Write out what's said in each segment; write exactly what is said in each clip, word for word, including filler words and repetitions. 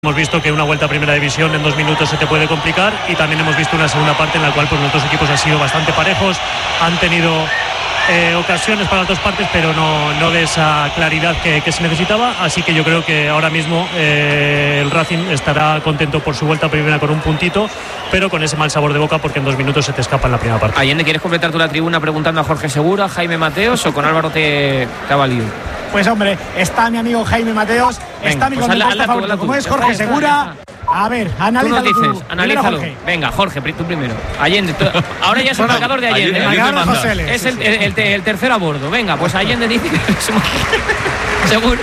Hemos visto que una vuelta a primera división en dos minutos se te puede complicar, y también hemos visto una segunda parte en la cual pues, los dos equipos han sido bastante parejos, han tenido eh, ocasiones para las dos partes, pero no, no de esa claridad que, que se necesitaba. Así que yo creo que ahora mismo eh, el Racing estará contento por su vuelta a primera con un puntito, pero con ese mal sabor de boca porque en dos minutos se te escapa en la primera parte. Allende, ¿quieres completar tú la tribuna preguntando a Jorge Segura, Jaime Mateos, o con Álvaro te, te ha valido? Pues hombre, está mi amigo Jaime Mateos, venga, está mi pues comentarista favorito, como es Jorge está, Segura. Está, está. A ver, analízalo. Tú nos dices, tú. analízalo. Jorge. Venga, Jorge, tú primero. Allende, tú, ahora ya es el bueno, marcador de Allende. El marcador de José es el, el, el, el tercero a bordo. Venga, pues Allende dice que Seguro.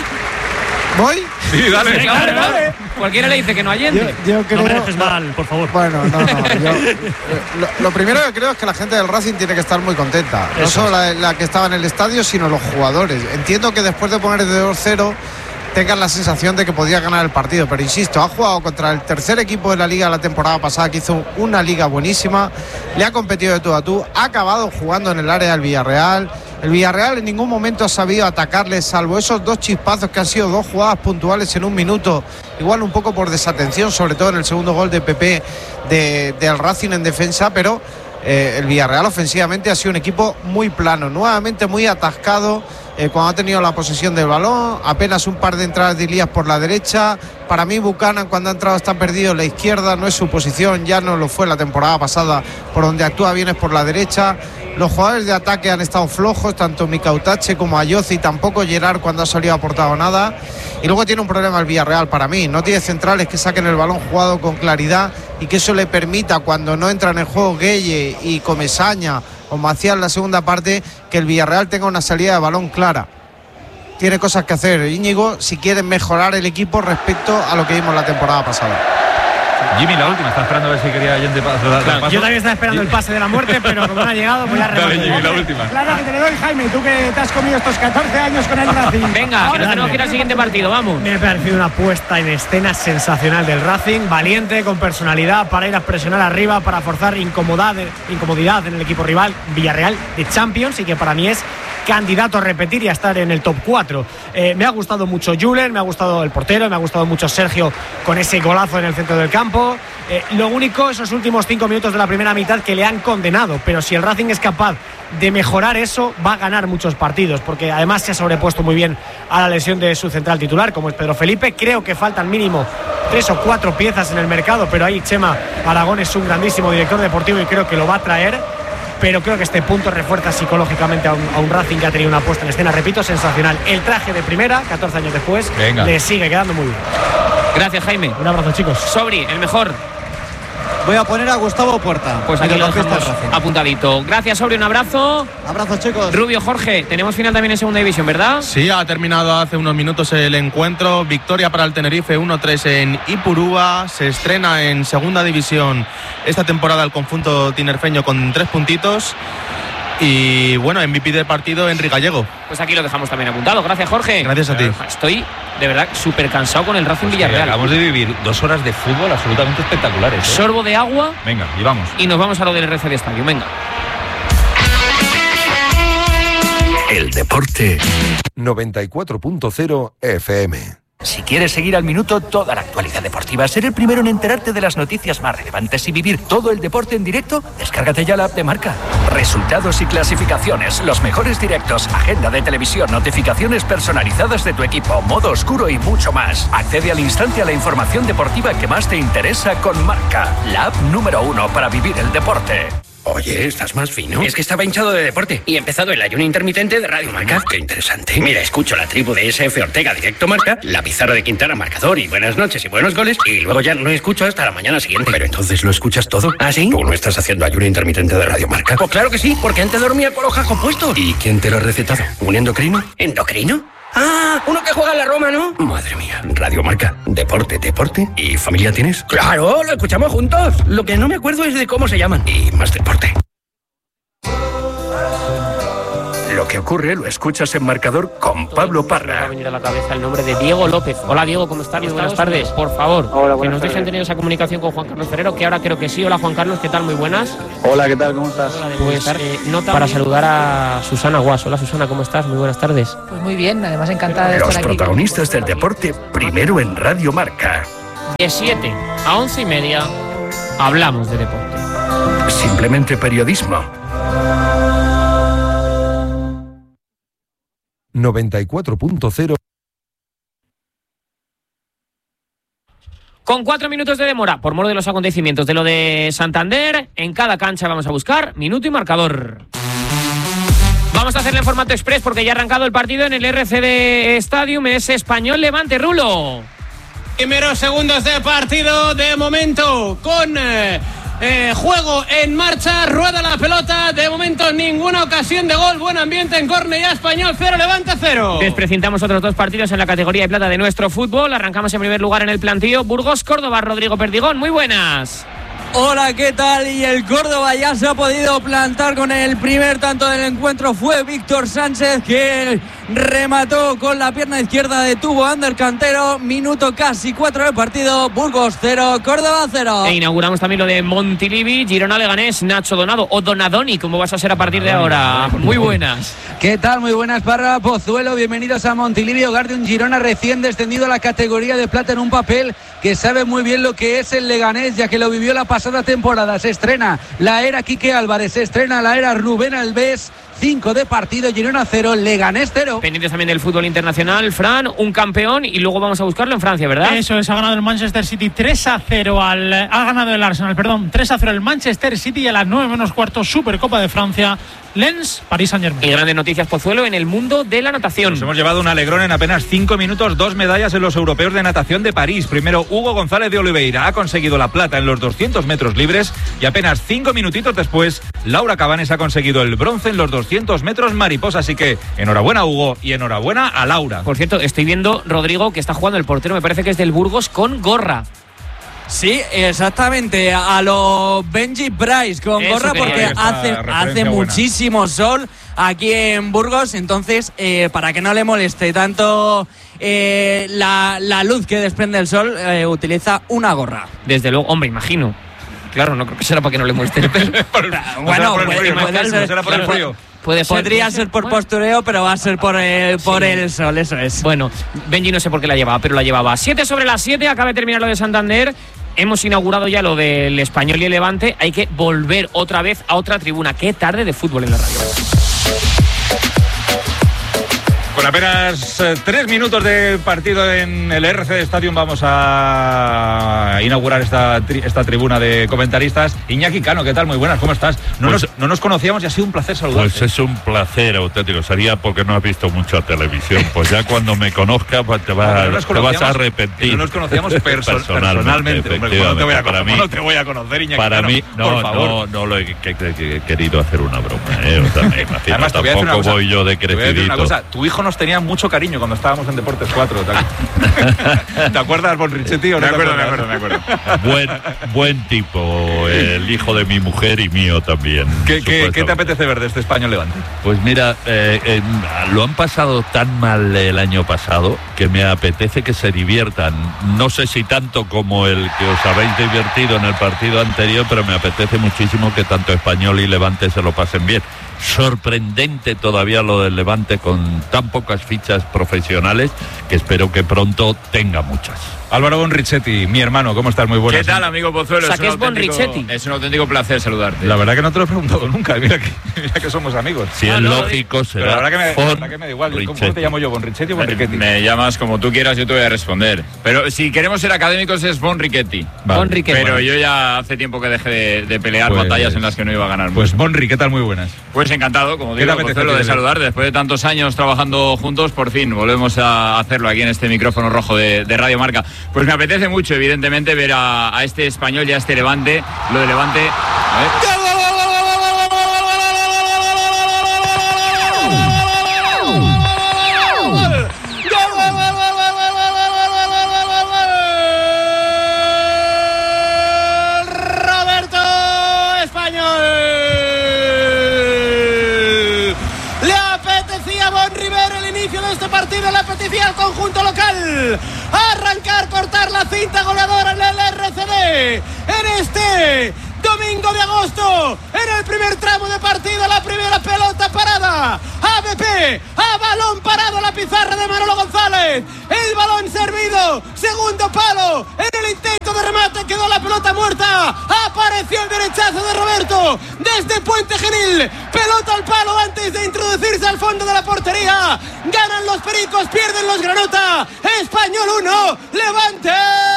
¿Voy? Sí, dale. Sí, claro, claro. Dale. Cualquiera le dice que no Allende. Yo, yo creo, no me dejes mal, por favor. Bueno, no, no. Yo, lo, lo primero que creo es que la gente del Racing tiene que estar muy contenta. No Eso. solo la, la que estaba en el estadio, sino los jugadores. Entiendo que después de poner de dos cero tengan la sensación de que podía ganar el partido, pero insisto, ha jugado contra el tercer equipo de la liga la temporada pasada, que hizo una liga buenísima, le ha competido de tú a tú, ha acabado jugando en el área del Villarreal. El Villarreal en ningún momento ha sabido atacarle, salvo esos dos chispazos que han sido dos jugadas puntuales en un minuto, igual un poco por desatención, sobre todo en el segundo gol de Pepe de, del Racing en defensa, pero eh, el Villarreal ofensivamente ha sido un equipo muy plano, nuevamente muy atascado. Eh, cuando ha tenido la posesión del balón, apenas un par de entradas de Elías por la derecha. Para mí Buchanan cuando ha entrado está perdido en la izquierda, no es su posición, ya no lo fue la temporada pasada, por donde actúa bien es por la derecha. Los jugadores de ataque han estado flojos, tanto Micautache como Ayozi, tampoco Gerard cuando ha salido ha aportado nada. Y luego tiene un problema el Villarreal para mí, no tiene centrales que saquen el balón jugado con claridad y que eso le permita, cuando no entran en juego Gueye y Comesaña o Macías en la segunda parte, que el Villarreal tenga una salida de balón clara. Tiene cosas que hacer Íñigo si quieren mejorar el equipo respecto a lo que vimos la temporada pasada. Jimmy, la última, está esperando a ver si quería Allende para dar claro, paso. Yo también estaba esperando el pase de la muerte, pero como no ha llegado, pues ya remate. Dale, Jimmy, la última. Claro que te le doy, Jaime, tú que te has comido estos catorce años con el Racing. Venga, ahora que no tenemos que ir al siguiente partido, vamos. Me ha parecido una puesta en escena sensacional del Racing, valiente, con personalidad, para ir a presionar arriba, para forzar incomodidad, incomodidad en el equipo rival, Villarreal de Champions, y que para mí es candidato a repetir y a estar en el top cuatro. Eh, me ha gustado mucho Julen, me ha gustado el portero, me ha gustado mucho Sergio con ese golazo en el centro del campo. Eh, lo único, esos últimos cinco minutos de la primera mitad que le han condenado, pero si el Racing es capaz de mejorar eso, va a ganar muchos partidos, porque además se ha sobrepuesto muy bien a la lesión de su central titular, como es Pedro Felipe. Creo que faltan mínimo tres o cuatro piezas en el mercado, pero ahí Chema Aragón es un grandísimo director deportivo y creo que lo va a traer. Pero creo que este punto refuerza psicológicamente a un, a un Racing que ha tenido una puesta en escena, repito, sensacional. El traje de primera, catorce años después, Venga. le sigue quedando muy bien. Gracias, Jaime. Un abrazo, chicos. Sobri, el mejor. Voy a poner a Gustavo Puerta. Pues aquí lo dejamos apuntadito. Gracias, Sobri, un abrazo. Abrazo, chicos. Rubio, Jorge, tenemos final también en segunda división, ¿verdad? Sí, ha terminado hace unos minutos el encuentro. Victoria para el Tenerife uno tres en Ipurúa. Se estrena en segunda división esta temporada el conjunto tinerfeño con tres puntitos. Y bueno, M V P del partido, Henry Gallego. Pues aquí lo dejamos también apuntado. Gracias, Jorge. Gracias a ti. Estoy de verdad súper cansado con el Racing pues Villarreal. Acabamos de vivir dos horas de fútbol absolutamente espectaculares, ¿eh? Sorbo de agua. Venga, y vamos. Y nos vamos a lo del R C de Estadio. Venga. El deporte. noventa y cuatro punto cero F M. Si quieres seguir al minuto toda la actualidad deportiva, ser el primero en enterarte de las noticias más relevantes y vivir todo el deporte en directo, descárgate ya la app de Marca. Resultados y clasificaciones, los mejores directos, agenda de televisión, notificaciones personalizadas de tu equipo, modo oscuro y mucho más. Accede al instante a la información deportiva que más te interesa con Marca, la app número uno para vivir el deporte. Oye, ¿estás más fino? Es que estaba hinchado de deporte y he empezado el ayuno intermitente de Radio Marca. Qué interesante. Mira, escucho la tribu de S F Ortega Directo Marca, la pizarra de Quintana Marcador y buenas noches y buenos goles, y luego ya no escucho hasta la mañana siguiente. Pero entonces lo escuchas todo. ¿Ah, sí? ¿Tú no estás haciendo ayuno intermitente de Radio Marca? Pues claro que sí, porque antes dormía con los jajos puestos. ¿Y quién te lo ha recetado? ¿Un endocrino? ¿Endocrino? Ah, uno que juega en la Roma, ¿no? Madre mía. Radio Marca. Deporte, deporte. ¿Y familia tienes? Claro, lo escuchamos juntos. Lo que no me acuerdo es de cómo se llaman. Y más deporte. Lo que ocurre lo escuchas en Marcador con Pablo Parra. Me va a venir a la cabeza el nombre de Diego López. Hola, Diego, ¿cómo estás? Muy buenas tardes. Por favor, Hola, que nos dejen tener esa comunicación con Juan Carlos Ferrero, que ahora creo que sí. Hola, Juan Carlos, ¿qué tal? Muy buenas. Hola, ¿qué tal? ¿Cómo estás? Pues eh, nota para saludar a Susana Guas. Hola, Susana, ¿cómo estás? Muy buenas tardes. Pues muy bien, además encantada de estar Los aquí. Los protagonistas del deporte, primero en Radio Marca. De siete a once y media hablamos de deporte. Simplemente periodismo. noventa y cuatro punto cero. Con cuatro minutos de demora, por mor de los acontecimientos de lo de Santander, en cada cancha vamos a buscar minuto y marcador. Vamos a hacerlo en formato express porque ya ha arrancado el partido en el R C D Stadium. Es Español Levante, Rulo. Primeros segundos de partido de momento con eh, eh, juego en marcha, rueda la pelota, de momento ninguna ocasión de gol, buen ambiente en córner, ya Español cero, Levante cero. Desprecintamos otros dos partidos en la categoría de plata de nuestro fútbol. Arrancamos en primer lugar en el plantío Burgos Córdoba. Rodrigo Perdigón, muy buenas. Hola, ¿qué tal? Y el Córdoba ya se ha podido plantar con el primer tanto del encuentro. Fue Víctor Sánchez que remató con la pierna izquierda, detuvo a Ander Cantero. Minuto casi cuatro del partido. Burgos cero, Córdoba cero. E inauguramos también lo de Montilivi, Girona Leganés, Nacho Donado o Donadoni, como vas a ser a partir de ahora. Muy buenas. ¿Qué tal? Muy buenas para Pozuelo. Bienvenidos a Montilivi, hogar de un Girona recién descendido a la categoría de plata en un papel que sabe muy bien lo que es el Leganés, ya que lo vivió la pasada temporada. Se estrena la era Quique Álvarez, se estrena la era Rubén Alves. cinco de partido, Girona cero, Leganés cero. Pendientes también del fútbol internacional, Fran, un campeón y luego vamos a buscarlo en Francia, ¿verdad? Eso es, ha ganado el Manchester City tres a cero al... Ha ganado el Arsenal, perdón, tres a cero el Manchester City y a las nueve menos cuarto, Supercopa de Francia, Lens, París Saint-Germain. Y grandes noticias, Pozuelo, en el mundo de la natación. Nos hemos llevado un alegrón en apenas cinco minutos, dos medallas en los europeos de natación de París. Primero, Hugo González de Oliveira ha conseguido la plata en los doscientos metros libres y apenas cinco minutitos después, Laura Cabanes ha conseguido el bronce en los doscientos metros mariposa. Así que enhorabuena, Hugo, y enhorabuena a Laura. Por cierto, estoy viendo, Rodrigo, que está jugando el portero, me parece que es del Burgos, con gorra. Sí, exactamente, a lo Benji Price con Eso gorra porque hace, hace muchísimo sol aquí en Burgos, entonces eh, para que no le moleste tanto eh, la, la luz que desprende el sol, eh, utiliza una gorra. Desde luego, hombre, imagino. Claro, no creo que será para que no le moleste el pelo. Bueno, puede, puede ser, será por el frío. Puede ser, Podría puede ser, ser por bueno. postureo, pero va a ser por el, por sí. el sol, eso es. Bueno, Benji no sé por qué la llevaba, pero la llevaba. siete sobre las siete, acaba de terminar lo de Santander. Hemos inaugurado ya lo del Español y el Levante. Hay que volver otra vez a otra tribuna. Qué tarde de fútbol en la radio. Con apenas eh, tres minutos de partido en el R C D Stadium vamos a inaugurar esta, tri esta tribuna de comentaristas. Iñaki Cano, ¿qué tal? Muy buenas, ¿cómo estás? No, pues, nos, no nos conocíamos y ha sido un placer saludarte. Pues es un placer auténtico. Sería porque no has visto mucha televisión. Pues ya cuando me conozcas pues te, va, no, no te vas a arrepentir. No nos conocíamos perso personalmente. personalmente hombre, ¿cómo no te voy a, para mí, no te voy a conocer, Iñaki Para Cano, mí, no, por favor. no, no lo he, que, que, que, he querido hacer una broma. ¿eh? O sea, me imagino, Además, tampoco cosa, voy yo de crecidito. Cosa, tu hijo nos tenía mucho cariño cuando estábamos en Deportes cuatro. ¿Te, ¿Te acuerdas, Bon Richetti? ¿O no me acuerdo, me acuerdo, me acuerdo. Buen, buen tipo, el hijo de mi mujer y mío también. ¿Qué, qué, ¿qué te apetece ver de este Español Levante? Pues mira, eh, eh, lo han pasado tan mal el año pasado que me apetece que se diviertan. No sé si tanto como el que os habéis divertido en el partido anterior, pero me apetece muchísimo que tanto Español y Levante se lo pasen bien. Sorprendente todavía lo del Levante con tan pocas fichas profesionales que espero que pronto tenga muchas. Álvaro Bon Richetti, mi hermano, ¿cómo estás? Muy buenas. ¿Qué tal, amigo Pozuelo? O sea, ¿qué es Bon Richetti? Es un auténtico placer saludarte. La verdad que no te lo he preguntado nunca, mira que, mira que somos amigos. Si ah, es no, lógico, será. Pero la verdad que me, la verdad que me da igual. ¿Cómo, ¿Cómo te llamo yo, Bon Richetti o Bon Richetti? Me llamas como tú quieras, yo te voy a responder. Pero si queremos ser académicos es Bon Richetti. Vale. Bon Richetti. Pero yo ya hace tiempo que dejé de, de pelear pues, batallas en las que no iba a ganar. Pues Bonri, ¿qué tal? Muy buenas. Pues encantado, como digo, Pozuelo, de saludar. Después de tantos años trabajando juntos, por fin volvemos a hacerlo aquí en este micrófono rojo de, de Radio Marca. Pues me apetece mucho, evidentemente, ver a, a este Español y a este Levante. Lo de Levante... A ver. Partido le apetecía al conjunto local arrancar, cortar la cinta goleadora en el R C D en este domingo cinco de agosto, en el primer tramo de partido, la primera pelota parada. A B P, a balón parado, la pizarra de Manolo González. El balón servido, segundo palo. En el intento de remate quedó la pelota muerta. Apareció el derechazo de Roberto desde Puente Genil. Pelota al palo antes de introducirse al fondo de la portería. Ganan los pericos, pierden los granota. Español uno, Levante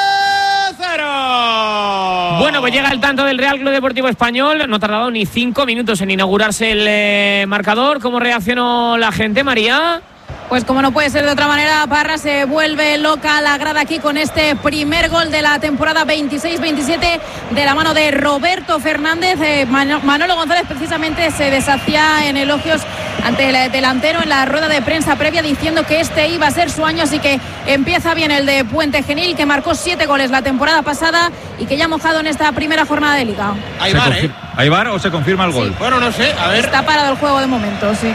cero. Bueno, pues llega el tanto del Real Club Deportivo Español. No ha tardado ni cinco minutos en inaugurarse el eh, marcador. ¿Cómo reaccionó la gente, María? Pues como no puede ser de otra manera, Parra se vuelve loca la grada aquí con este primer gol de la temporada veintiséis veintisiete de la mano de Roberto Fernández. Eh, Manolo González precisamente se deshacía en elogios ante el delantero en la rueda de prensa previa, diciendo que este iba a ser su año, así que empieza bien el de Puente Genil, que marcó siete goles la temporada pasada y que ya ha mojado en esta primera jornada de Liga. ¿Hay bar, eh? ¿Hay bar o se confirma el gol? Sí. Bueno, no sé, a ver. Está parado el juego de momento, sí.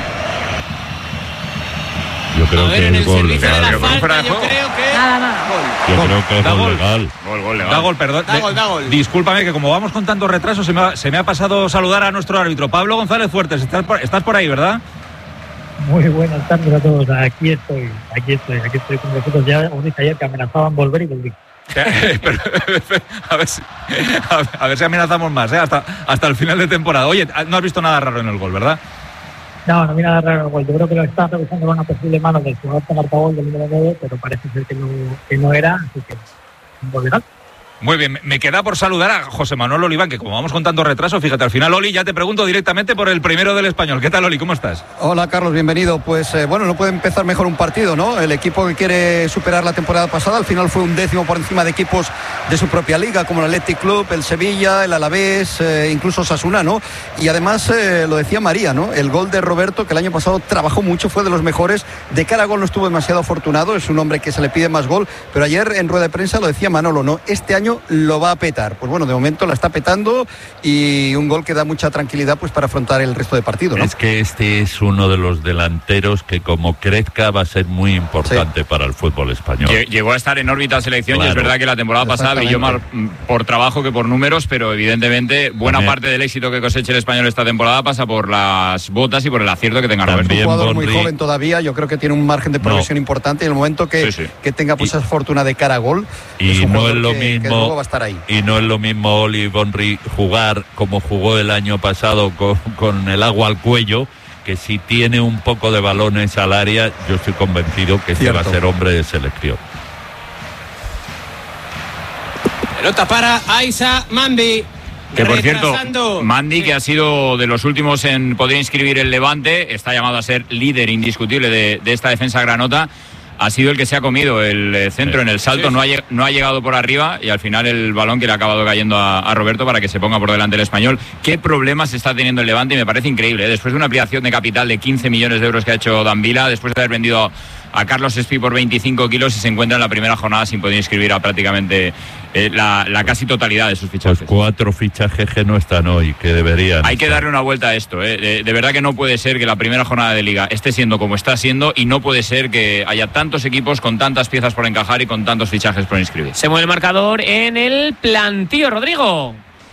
Yo creo que es gol legal. Yo creo que... Nada, nada. Yo creo que es gol legal. Gol, gol legal. Da gol, perdón. Da gol, da gol. Discúlpame que como vamos con tanto retraso se me ha, se me ha pasado saludar a nuestro árbitro. Pablo González Fuertes, estás por, estás por ahí, ¿verdad? Muy buenas tardes a todos. Aquí estoy, aquí estoy, aquí estoy con vosotros. Ya os dije ayer que amenazaban volver y volví. Pero, a, ver si, a ver si amenazamos más, ¿eh? hasta, hasta el final de temporada. Oye, no has visto nada raro en el gol, ¿verdad? No, no vi nada raro en el gol. Yo creo que lo están revisando con una posible mano del jugador que marca gol del número nueve, pero parece ser que no, que no era, así que volverá. Muy bien, me queda por saludar a José Manuel Oliván, que como vamos con tanto retraso, fíjate, al final, Oli, ya te pregunto directamente por el primero del Español. ¿Qué tal, Oli? ¿Cómo estás? Hola, Carlos, bienvenido. Pues eh, bueno, no puede empezar mejor un partido, ¿no? El equipo que quiere superar la temporada pasada, al final fue un décimo por encima de equipos de su propia liga, como el Athletic Club, el Sevilla, el Alavés, eh, incluso Osasuna, ¿no? Y además, eh, lo decía María, ¿no? El gol de Roberto, que el año pasado trabajó mucho, fue de los mejores. De cara a gol no estuvo demasiado afortunado, es un hombre que se le pide más gol, pero ayer en rueda de prensa lo decía Manolo, ¿no? Este año lo va a petar. Pues bueno, de momento la está petando y un gol que da mucha tranquilidad pues para afrontar el resto de partido, ¿no? Es que este es uno de los delanteros que como crezca va a ser muy importante sí. para el fútbol español. Llegó a estar en órbita selección claro. y es verdad que la temporada pasada brilló más por trabajo que por números, pero evidentemente buena También. parte del éxito que coseche el Español esta temporada pasa por las botas y por el acierto que tenga Roberto. Es un jugador Bonri... muy joven todavía, yo creo que tiene un margen de progresión no. importante y en el momento que, sí, sí. que tenga pues, y, esa fortuna de cara a gol y es un no es lo que, mismo que luego va a estar ahí. Y no es lo mismo Oli Bonri jugar como jugó el año pasado con, con el agua al cuello, que si tiene un poco de balones al área, yo estoy convencido que este va a ser hombre de selección. Pelota para Aisa Mandi. Que por cierto, Mandi, que ha sido de los últimos en poder inscribir el Levante, está llamado a ser líder indiscutible de, de esta defensa granota. Ha sido el que se ha comido el centro sí. en el salto, sí, sí. No, ha, no ha llegado por arriba y al final el balón que le ha acabado cayendo a, a Roberto para que se ponga por delante el Español. ¿Qué problemas está teniendo el Levante? Y me parece increíble, ¿eh? Después de una ampliación de capital de quince millones de euros que ha hecho Dan Vila, después de haber vendido a Carlos Espí por veinticinco kilos y se encuentra en la primera jornada sin poder inscribir a prácticamente eh, la, la casi totalidad de sus fichajes. Pues cuatro fichajes que no están hoy, que deberían. Hay estar. que darle una vuelta a esto. Eh. De, de verdad que no puede ser que la primera jornada de Liga esté siendo como está siendo y no puede ser que haya tantos equipos con tantas piezas por encajar y con tantos fichajes por inscribir. Se mueve el marcador en el plantío, Rodrigo.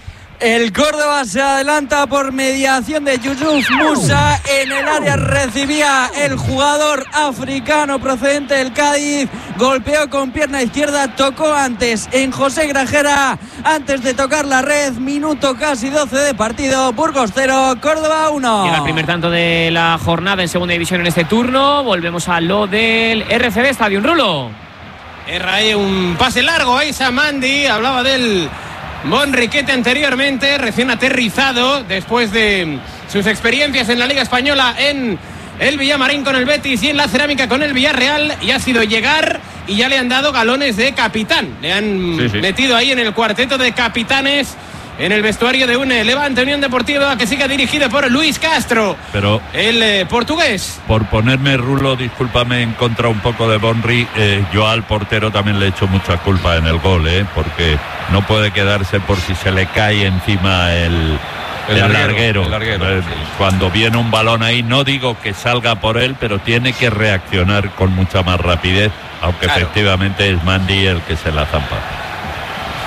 El Córdoba se adelanta por mediación de Yusuf Musa. En el área recibía el jugador africano procedente del Cádiz. Golpeó con pierna izquierda, tocó antes en José Grajera. Antes de tocar la red, minuto casi doce de partido. Burgos cero, Córdoba uno. Llega el primer tanto de la jornada en segunda división en este turno. Volvemos a lo del R C B Stadium, Rulo. Erra ahí un pase largo a Isa Mandi. Hablaba del Bonriquete anteriormente, recién aterrizado después de sus experiencias en la Liga Española en el Villamarín con el Betis y en la Cerámica con el Villarreal, y ha sido llegar y ya le han dado galones de capitán. Le han sí, sí. metido ahí en el cuarteto de capitanes en el vestuario de un Levante Unión Deportiva que sigue dirigido por Luis Castro, pero el eh, portugués. Por ponerme, Rulo, discúlpame, en contra un poco de Bonri, eh, yo al portero también le he hecho mucha culpa en el gol, eh, porque no puede quedarse por si se le cae encima el, el, el larguero, larguero. El larguero. Cuando viene un balón ahí, no digo que salga por él, pero tiene que reaccionar con mucha más rapidez, aunque claro. efectivamente es Mandi el que se la zampa.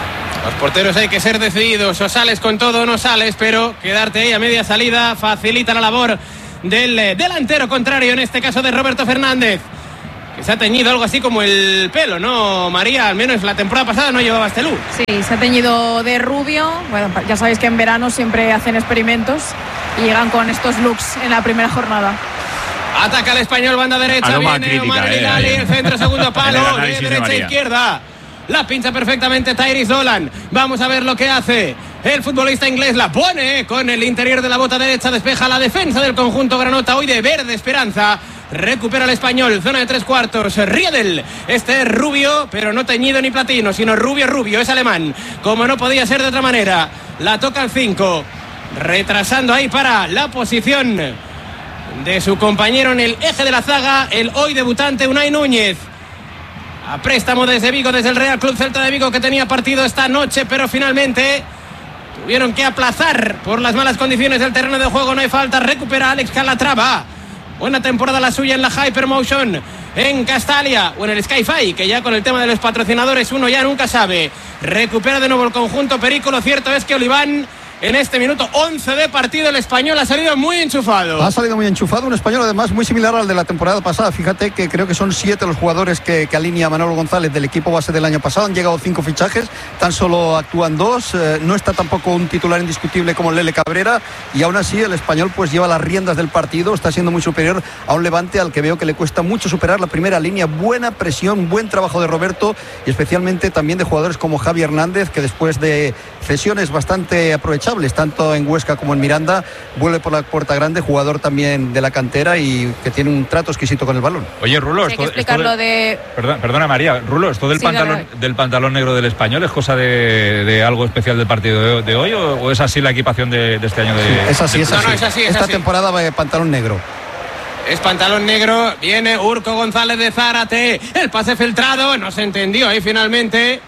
Los porteros hay que ser decididos, o sales con todo o no sales, pero quedarte ahí a media salida facilita la labor del eh, delantero contrario, en este caso de Roberto Fernández, que se ha teñido algo así como el pelo, ¿no, María? Al menos la temporada pasada no llevaba este look. Sí, se ha teñido de rubio. Bueno, ya sabéis que en verano siempre hacen experimentos y llegan con estos looks en la primera jornada. Ataca el Español, banda derecha, Aroma viene crítica, Omar eh, Vidal, eh. el centro, segundo palo, El de de derecha a izquierda. La pincha perfectamente Tyrese Dolan. Vamos a ver lo que hace el futbolista inglés. La pone con el interior de la bota derecha. Despeja la defensa del conjunto granota, hoy de verde esperanza. Recupera el Español, zona de tres cuartos. Riedel, este es rubio, pero no teñido ni platino, sino rubio, rubio, es alemán. Como no podía ser de otra manera. La toca el cinco, retrasando ahí para la posición de su compañero en el eje de la zaga, el hoy debutante Unai Núñez. A préstamo desde Vigo, desde el Real Club Celta de Vigo, que tenía partido esta noche, pero finalmente tuvieron que aplazar por las malas condiciones del terreno de juego. No hay falta, recupera Alex Calatrava. Buena temporada la suya en la Hypermotion, en Castalia o en el Sky-Fi, que ya con el tema de los patrocinadores uno ya nunca sabe. Recupera de nuevo el conjunto perico. Lo cierto es que Oliván, en este minuto once de partido, el Español ha salido muy enchufado. Ha salido muy enchufado, un Español además muy similar al de la temporada pasada. Fíjate que creo que son siete los jugadores que, que alinea Manolo González del equipo base del año pasado. Han llegado cinco fichajes, tan solo actúan dos. Eh, no está tampoco un titular indiscutible como Lele Cabrera, y aún así el Español pues lleva las riendas del partido. Está siendo muy superior a un Levante al que veo que le cuesta mucho superar la primera línea. Buena presión, buen trabajo de Roberto, y especialmente también de jugadores como Javi Hernández, que después de cesiones bastante aprovechables tanto en Huesca como en Miranda, vuelve por la puerta grande, jugador también de la cantera y que tiene un trato exquisito con el balón. Oye, Rulo, Sí, hay que explicarlo de... de... Perdona, perdona, María, Rulo, ¿esto del, Sí, pantalón, claro. del pantalón negro del Español es cosa de, de algo especial del partido de, de hoy o, o es así la equipación de, de este año? De, Sí, es así, de- es así. No, no, es así, es Esta así. temporada va de pantalón negro. Es pantalón negro, viene Urco González de Zárate, el pase filtrado, no se entendió ahí finalmente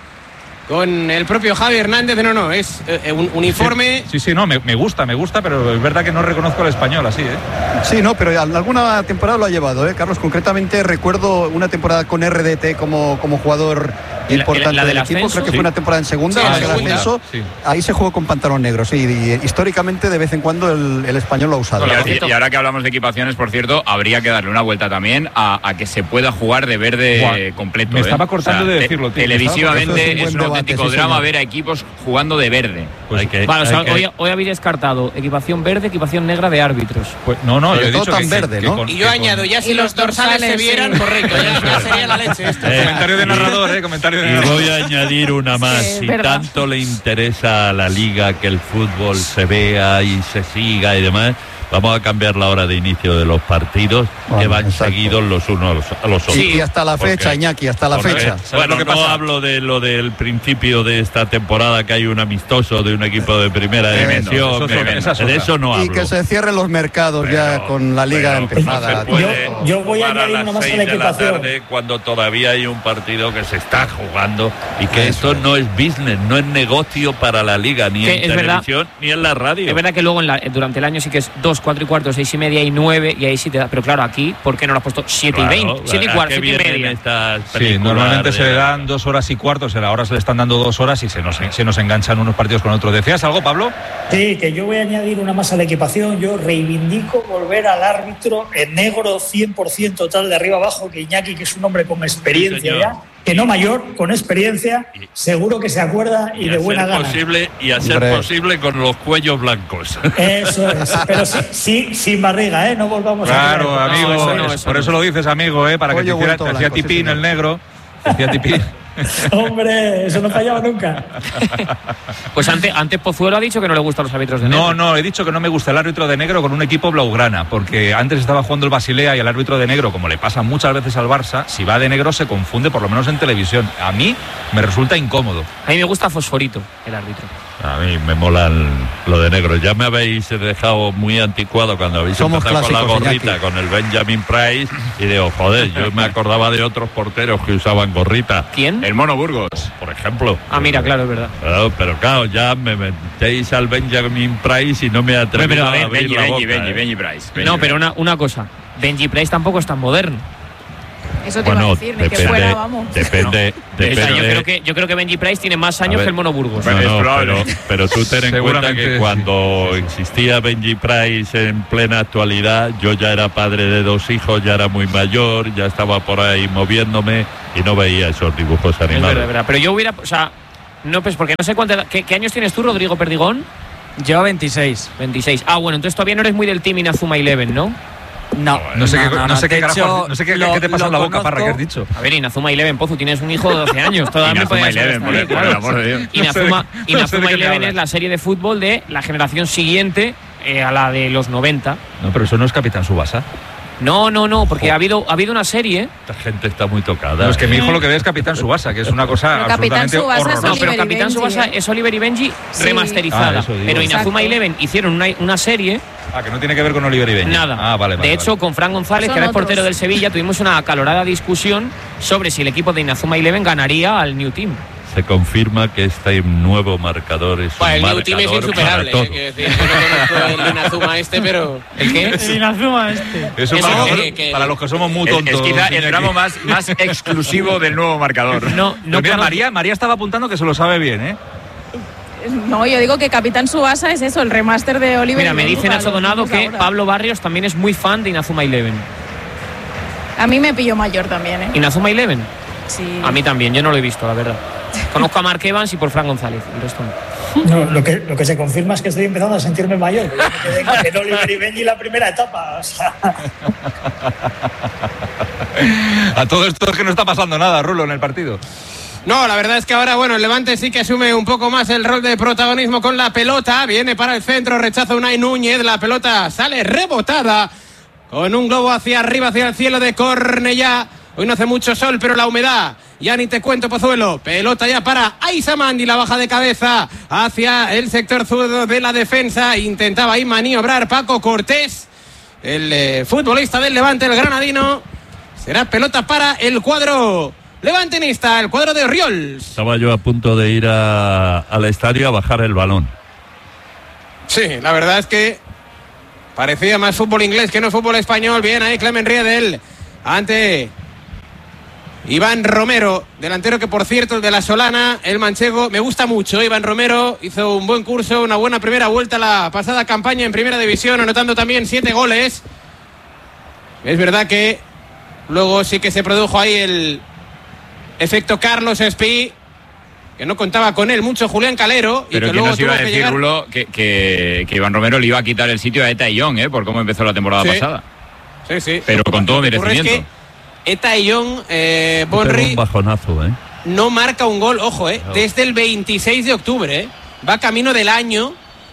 con el propio Javi Hernández. No, no, es eh, un uniforme. Sí, sí, no, me, me gusta, me gusta, pero es verdad que no reconozco al Español así, ¿eh? Sí, no, pero en alguna temporada lo ha llevado, ¿eh? Carlos, concretamente recuerdo una temporada con R D T como, como jugador ¿Y la- importante la del del equipo, ascenso? creo que Sí. fue una temporada en segunda, Sí, la en del segunda, ascenso, sí. ahí se jugó con pantalón negro, sí, y históricamente de vez en cuando el, el Español lo ha usado. Y, ahora- y ahora que hablamos de equipaciones, por cierto, habría que darle una vuelta también a, a que se pueda jugar de verde Buah, completo. me ¿eh? estaba cortando de te- decirlo, tío. Televisivamente Eso es un es buen un debate, auténtico sí, drama señor. ver a equipos jugando de verde. Pues hay que- Vale, o sea, hay que- hoy, hoy habéis descartado equipación verde, equipación negra de árbitros. Pues, no, no, Pero yo he todo dicho tan que, verde, que ¿no? con- Y que yo con- añado, ya si Y los los dorsales se dorsales, vieran, sí. correcto, ya, ya sería la leche esto. Eh, Comentario de narrador, ¿eh? Comentario de Y narrador. voy a añadir una más. Sí, Si verdad. tanto le interesa a la liga que el fútbol se vea y se siga y demás, vamos a cambiar la hora de inicio de los partidos, Bueno, que van exacto. seguidos los unos a los, a los otros. Sí, y hasta la Porque- fecha, Iñaki, hasta la porque, fecha. Bueno, lo que no pasa? hablo de lo del principio de esta temporada, que hay un amistoso de un equipo de primera Tremendo, división. eso es que- otra- esa es de otra. eso no hablo. Y que se cierren los mercados ya Pero- con la liga pero empezada. no se puede Yo- yo voy a jugar añadir las una más a seis la de la equipación. tarde cuando todavía hay un partido que se está jugando y que esto no es business, no es negocio para la liga, ni Que en es verdad- televisión ni en la radio. Es verdad que luego en la- durante el año sí que es dos, cuatro y cuarto, seis y media y nueve, y ahí sí te da. Pero claro, aquí, ¿por qué no lo has puesto siete Claro, y veinte? siete y ¿a cuarto, qué siete y vienen media. estas Sí, películas normalmente de- se le dan dos horas y cuarto, se- ahora se le están dando dos horas y se nos, se nos enganchan unos partidos con otros. ¿Decías algo, Pablo? Sí, que yo voy a añadir una más a la equipación. Yo reivindico volver al árbitro en negro cien por ciento total de arriba abajo, que Iñaki, que es un hombre con experiencia señor. ya, que no mayor, con experiencia, seguro que se acuerda y, y de a buena ser gana. posible y a ser Hombre. posible con los cuellos blancos. Eso es, pero sí, sí, sin barriga, ¿eh? No volvamos a Claro, creer. amigo, eso no, es- eso por no. eso lo dices, amigo, ¿eh? Para que te Pollo hiciera, vuelto te hacía blanco, sí, tipín señor. el negro. Te hacía tipín. Hombre, eso no fallaba nunca. Pues antes, antes Pozuelo ha dicho que no le gustan los árbitros de negro. No, no, he dicho que no me gusta el árbitro de negro con un equipo blaugrana, porque antes estaba jugando el Basilea y el árbitro de negro, como le pasa muchas veces al Barça, si va de negro se confunde, por lo menos en televisión. A mí me resulta incómodo. A mí me gusta Fosforito, el árbitro. A mí me molan lo de negro. Ya me habéis dejado muy anticuado cuando habéis Somos empezado con la clásicos, gorrita, Iñaki. con el Benjamin Price, y digo, joder, yo me acordaba de otros porteros que usaban gorrita. ¿Quién? El Mono Burgos. Por ejemplo. Ah, mira, claro, es verdad. Pero, pero claro, ya me metéis al Benjamin Price y no me atrevo Pero, a a ver, abrir Benji, la Benji, boca, Benji, ¿eh? Benji Price. Benji No, Price. pero una, una cosa. Benji Price tampoco es tan moderno. Eso te bueno, iba a decir, depende, que fuera, vamos. Depende, No. depende. O sea, yo, creo que, yo creo que Benji Price tiene más años que el Mono Burgos. No, es no, probable. pero, pero tú ten en cuenta que sí. cuando existía Benji Price en plena actualidad, yo ya era padre de dos hijos, ya era muy mayor, ya estaba por ahí moviéndome y no veía esos dibujos Es animados. verdad, es verdad. Pero yo hubiera, o sea, no, pues porque no sé cuánto, ¿qué, qué años tienes tú, Rodrigo Perdigón? Yo veintiséis. veintiséis. Ah, bueno, entonces todavía no eres muy del team Inazuma Eleven, ¿no? No, No sé qué, no sé qué de carajo, hecho, no sé qué, lo- qué te pasa lo en la boca, conozco. Parra, que has dicho. A ver, Inazuma Eleven, Pozu, tienes un hijo de doce años. Todavía Inazuma podías Eleven, estar por ahí, el- por claro. el amor de Dios. Inazuma, No sé de qué- Inazuma no sé de qué me Eleven hablas. es la serie de fútbol de la generación siguiente eh, a la de los noventa. No, pero eso no es Capitán Subasa. No, no, no, porque ha habido, ha habido una serie. Esta gente está muy tocada. No, es que ¿eh? mi hijo lo que ve es Capitán Subasa, que es una cosa Pero Capitán absolutamente Tsubasa es horrorosa. No, pero Oliver y Capitán Benji, Subasa ¿eh? es Oliver y Benji Sí. remasterizada. Ah, eso digo. Pero Inazuma Exacto. Eleven hicieron una, una serie. Ah, que no tiene que ver con Oliver y Benji. Nada. Ah, vale, vale. de vale. hecho, con Fran González, Son que era el otros. portero del Sevilla, tuvimos una acalorada discusión sobre si el equipo de Inazuma Eleven ganaría al New Team. Se confirma que este nuevo marcador es Bueno, un el New Team es marcador insuperable. para Eh, quiero decir, yo no conozco el Inazuma este, pero. ¿El qué? El Inazuma este. Eso, Eso para, que- los, que- para los que somos muy Es, tontos. es quizá el Iñaki. tramo más, más exclusivo del nuevo marcador. No, Pero no mira, conozco- María, María estaba apuntando que se lo sabe bien, ¿eh? No, yo digo que Capitán Subasa es eso, el remaster de Oliver. Mira, y me Benji dice para Nacho los Donado niños de que ahora. Pablo Barrios también es muy fan de Inazuma Eleven. A mí me pilló mayor también, ¿eh? ¿Inazuma Eleven? Sí. A mí también, yo no lo he visto, la verdad. Conozco a Mark Evans y por Fran González, el resto no. No, lo, que, lo que se confirma es que estoy empezando a sentirme mayor. Yo me quedé con el Oliver y Benji la primera etapa. O sea, A todo esto es que no está pasando nada, Rulo, en el partido. No, la verdad es que ahora, bueno, el Levante sí que asume un poco más el rol de protagonismo con la pelota. Viene para el centro, rechaza Unai Núñez. La pelota sale rebotada con un globo hacia arriba, hacia el cielo de Cornellá. Hoy no hace mucho sol, pero la humedad. Ya ni te cuento, Pozuelo. Pelota ya para Aisamandi, la baja de cabeza hacia el sector zurdo de la defensa. Intentaba ahí maniobrar Paco Cortés, el eh, futbolista del Levante, el granadino. Será pelota para el cuadro levantinista, el cuadro de Oriols. Estaba yo a punto de ir a- al estadio a bajar el balón. Sí, la verdad es que parecía más fútbol inglés que no fútbol español. Bien ahí Clemen Riedel ante Iván Romero, delantero que por cierto el de la Solana, el manchego, me gusta mucho. Iván Romero hizo un buen curso, una buena primera vuelta la pasada campaña en primera división, anotando también siete goles. Es verdad que luego sí que se produjo ahí el efecto Carlos Espí, que no contaba con él mucho Julián Calero. Y Pero que que luego nos iba a tuvo que decir, llegar- Rulo, que, que, que Iván Romero le iba a quitar el sitio a Eta Young, ¿eh? Por cómo empezó la temporada Sí. pasada. Sí, sí. Pero con todo Lo que ocurre es merecimiento. que Eta Young, eh, Pegó Bonri, un bajonazo, ¿eh? no marca un gol, ojo, eh, desde el veintiséis de octubre. Eh, va camino del año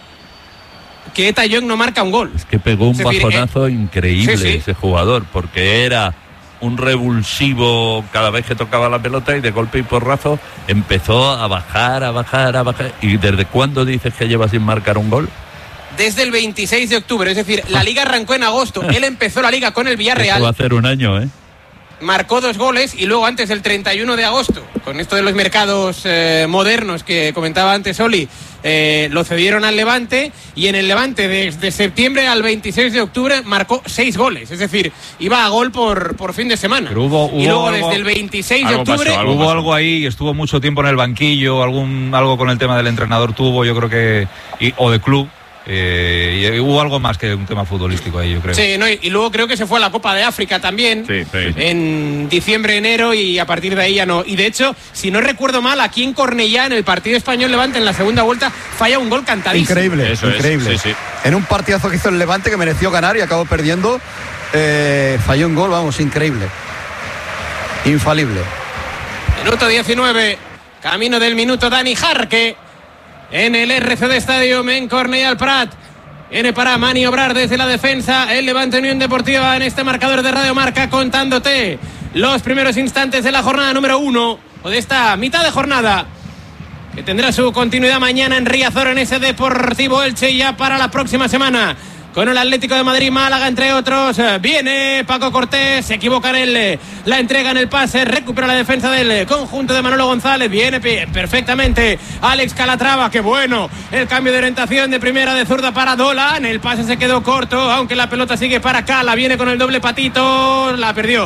que Eta Young no marca un gol. Que pegó un Es decir, bajonazo increíble sí, sí. ese jugador, porque era un revulsivo cada vez que tocaba la pelota y de golpe y porrazo empezó a bajar, a bajar, a bajar. ¿Y desde cuándo dices que lleva sin marcar un gol? Desde el veintiséis de octubre, es decir, la liga arrancó en agosto. Él empezó la liga con el Esto va a Villarreal, hacer un año, ¿eh? marcó dos goles y luego antes del treinta y uno de agosto, con esto de los mercados eh, modernos que comentaba antes Oli, eh, lo cedieron al Levante y en el Levante desde septiembre al veintiséis de octubre marcó seis goles, es decir, iba a gol por, por fin de semana. Pero hubo, y hubo luego algo- desde el veintiséis de algo octubre pasó, algo hubo algo ahí, estuvo mucho tiempo en el banquillo, algún algo con el tema del entrenador tuvo, yo creo que, y- o de club, eh, y hubo algo más que un tema futbolístico ahí, yo creo. Sí, no, y, y luego creo que se fue a la Copa de África también, Sí, sí, sí. en diciembre, enero, y a partir de ahí ya no. Y de hecho, si no recuerdo mal, aquí en Cornellá, en el partido español Levante, en la segunda vuelta, falla un gol cantadísimo. Increíble, Eso es, increíble. sí, sí. En un partidazo que hizo el Levante que mereció ganar y acabó perdiendo, eh, falló un gol, vamos, increíble. Infalible. Minuto diecinueve, camino del minuto Dani Jarque en el R C D Stadium en Cornellà al Prat. Viene para maniobrar desde la defensa el Levante Unión Deportiva en este marcador de Radio Marca, contándote los primeros instantes de la jornada número uno o de esta mitad de jornada, que tendrá su continuidad mañana en Riazor en ese Deportivo Elche, y ya para la próxima semana con el Atlético de Madrid, Málaga, entre otros. Viene Paco Cortés, se equivoca en el, la entrega en el pase, recupera la defensa del conjunto de Manolo González, viene perfectamente Alex Calatrava, qué bueno el cambio de orientación de primera de zurda para Dolan, el pase se quedó corto, aunque la pelota sigue para Cala, viene con el doble patito, la perdió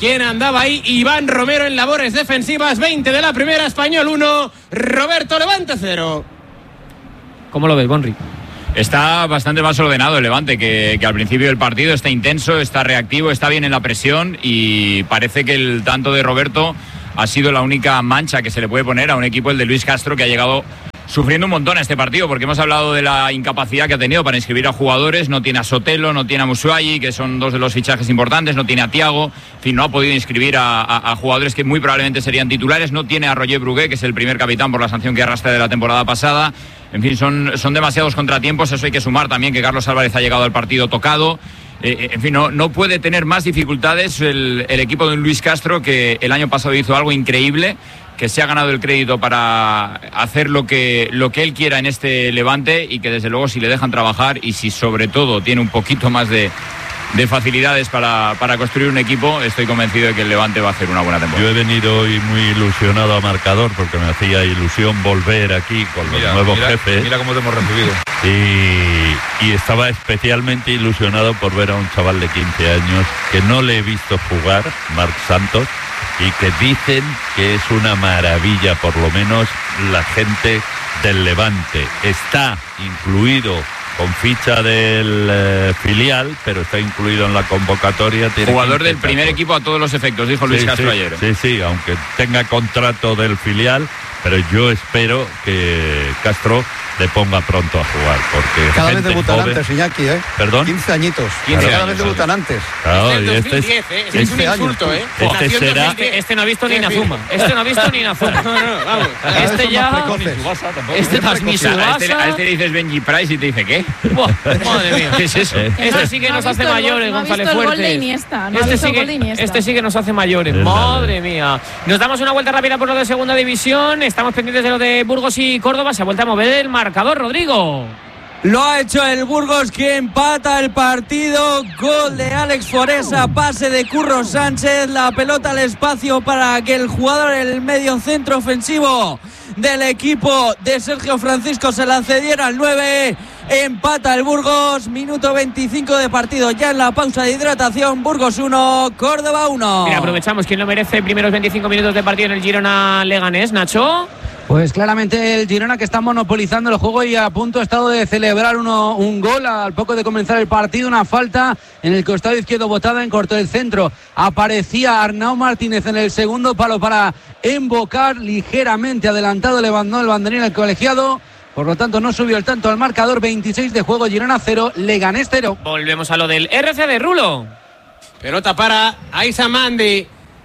quien andaba ahí. Iván Romero en labores defensivas. veinte de la primera, Español uno, Roberto Levante cero. ¿Cómo lo ves, Bonri? Está bastante más ordenado el Levante que, que al principio del partido. Está intenso, está reactivo, está bien en la presión y parece que el tanto de Roberto ha sido la única mancha que se le puede poner a un equipo, el de Luis Castro, que ha llegado sufriendo un montón a este partido, porque hemos hablado de la incapacidad que ha tenido para inscribir a jugadores. No tiene a Sotelo, no tiene a Musuayi, que son dos de los fichajes importantes, no tiene a Thiago, en fin, no ha podido inscribir a, a, a jugadores que muy probablemente serían titulares, no tiene a Roger Brugué, que es el primer capitán por la sanción que arrastra de la temporada pasada. En fin, son, son demasiados contratiempos. Eso hay que sumar también que Carlos Álvarez ha llegado al partido tocado. Eh, en fin, no, no puede tener más dificultades el, el equipo de Luis Castro, que el año pasado hizo algo increíble, que se ha ganado el crédito para hacer lo que, lo que él quiera en este Levante, y que desde luego, si le dejan trabajar y si sobre todo tiene un poquito más de, de facilidades para, para construir un equipo, estoy convencido de que el Levante va a hacer una buena temporada. Yo he venido hoy muy ilusionado a Marcador porque me hacía ilusión volver aquí con los mira, nuevos mira, jefes. Mira cómo te hemos recibido. Y, y estaba especialmente ilusionado por ver a un chaval de quince años que no le he visto jugar, Marc Santos, y que dicen que es una maravilla, por lo menos la gente del Levante. Está incluido con ficha del eh, filial, pero está incluido en la convocatoria. Tiene Jugador del primer equipo a todos los efectos, dijo Luis sí, Castro sí, ayer. Sí, sí, aunque tenga contrato del filial, pero yo espero que Castro le ponga pronto a jugar, porque cada vez debutan joven, antes, Iñaki, ¿eh? ¿Perdón? quince añitos. quince cada años, vez debutan antes. Claro, este y este es, dos mil diez, ¿eh? Este es un insulto, ¿eh? Este será... Este, este no ha visto ni Inazuma. Este no ha visto ni Inazuma. No, no, vamos. Este ya... Este es mi A este, a Subasa. este le dices Benji Price y te dice ¿qué? Buah, madre mía. ¿Qué es eso? Este sí que No ha nos hace visto el gol- mayores, no ha González visto el gol de Fuertes. Iniesta, no ha Este visto sí el gol de que, Iniesta. este sí que nos hace mayores. Es Madre mía. Nos damos una vuelta rápida por lo de segunda división. Estamos pendientes de lo de Burgos y Córdoba. Se ha vuelto a mover el marcador, Rodrigo. Lo ha hecho el Burgos, que empata el partido. Gol de Alex Foresa, pase de Curro Sánchez, la pelota al espacio para que el jugador, el medio centro ofensivo del equipo de Sergio Francisco, se la cediera al nueve. Empata el Burgos, minuto veinticinco de partido, ya en la pausa de hidratación. Burgos uno, Córdoba uno. Mira, aprovechamos. ¿Quién lo merece? Primeros veinticinco minutos de partido en el Girona Leganés, Nacho. Pues claramente el Girona, que está monopolizando el juego y a punto ha estado de celebrar uno, un gol al poco de comenzar el partido. Una falta en el costado izquierdo botada en corto del centro. Aparecía Arnau Martínez en el segundo palo para embocar, ligeramente adelantado, levantó el banderín al colegiado. Por lo tanto, no subió el tanto al marcador. veintiséis de juego, Girona cero, Leganés cero. Volvemos a lo del R C de Rulo. Pelota para Aisa Mandi.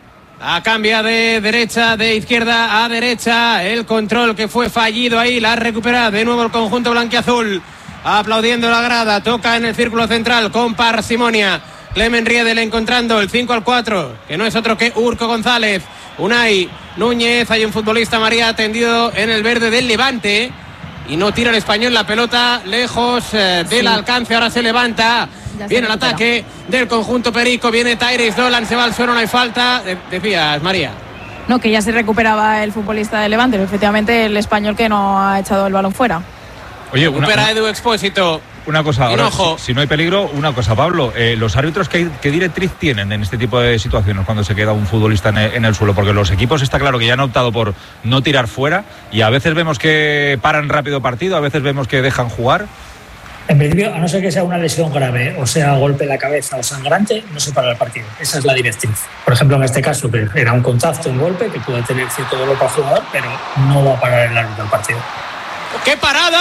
A cambia de derecha, de izquierda a derecha. El control que fue fallido ahí. La recupera de nuevo el conjunto blanquiazul. Aplaudiendo la grada. Toca en el círculo central con parsimonia. Clemen Riedel encontrando el cinco al cuatro. Que no es otro que Urco González. Unai Núñez. Hay un futbolista, María, tendido en el verde del Levante. Y no tira el Español la pelota lejos eh, del sí. alcance. Ahora se levanta. Ya viene el ataque del conjunto perico. Viene Tyrese Dolan. Se va al suelo. No hay falta. De- decías, María. No, que ya se recuperaba el futbolista de Levante. Efectivamente, el Español que no ha echado el balón fuera. Oye, una, Recupera una, Edu Expósito. una cosa, ahora, Hinojo. si, si no hay peligro, una cosa, Pablo. Eh, ¿Los árbitros qué, qué directriz tienen en este tipo de situaciones cuando se queda un futbolista en el, en el suelo? Porque los equipos está claro que ya han optado por no tirar fuera y a veces vemos que paran rápido partido, a veces vemos que dejan jugar. En principio, a no ser que sea una lesión grave, o sea, golpe en la cabeza o sangrante, no se para el partido. Esa es la directriz. Por ejemplo, en este caso, que era un contacto, un golpe, que puede tener cierto dolor para el jugador, pero no va a parar el árbitro el partido. ¡Qué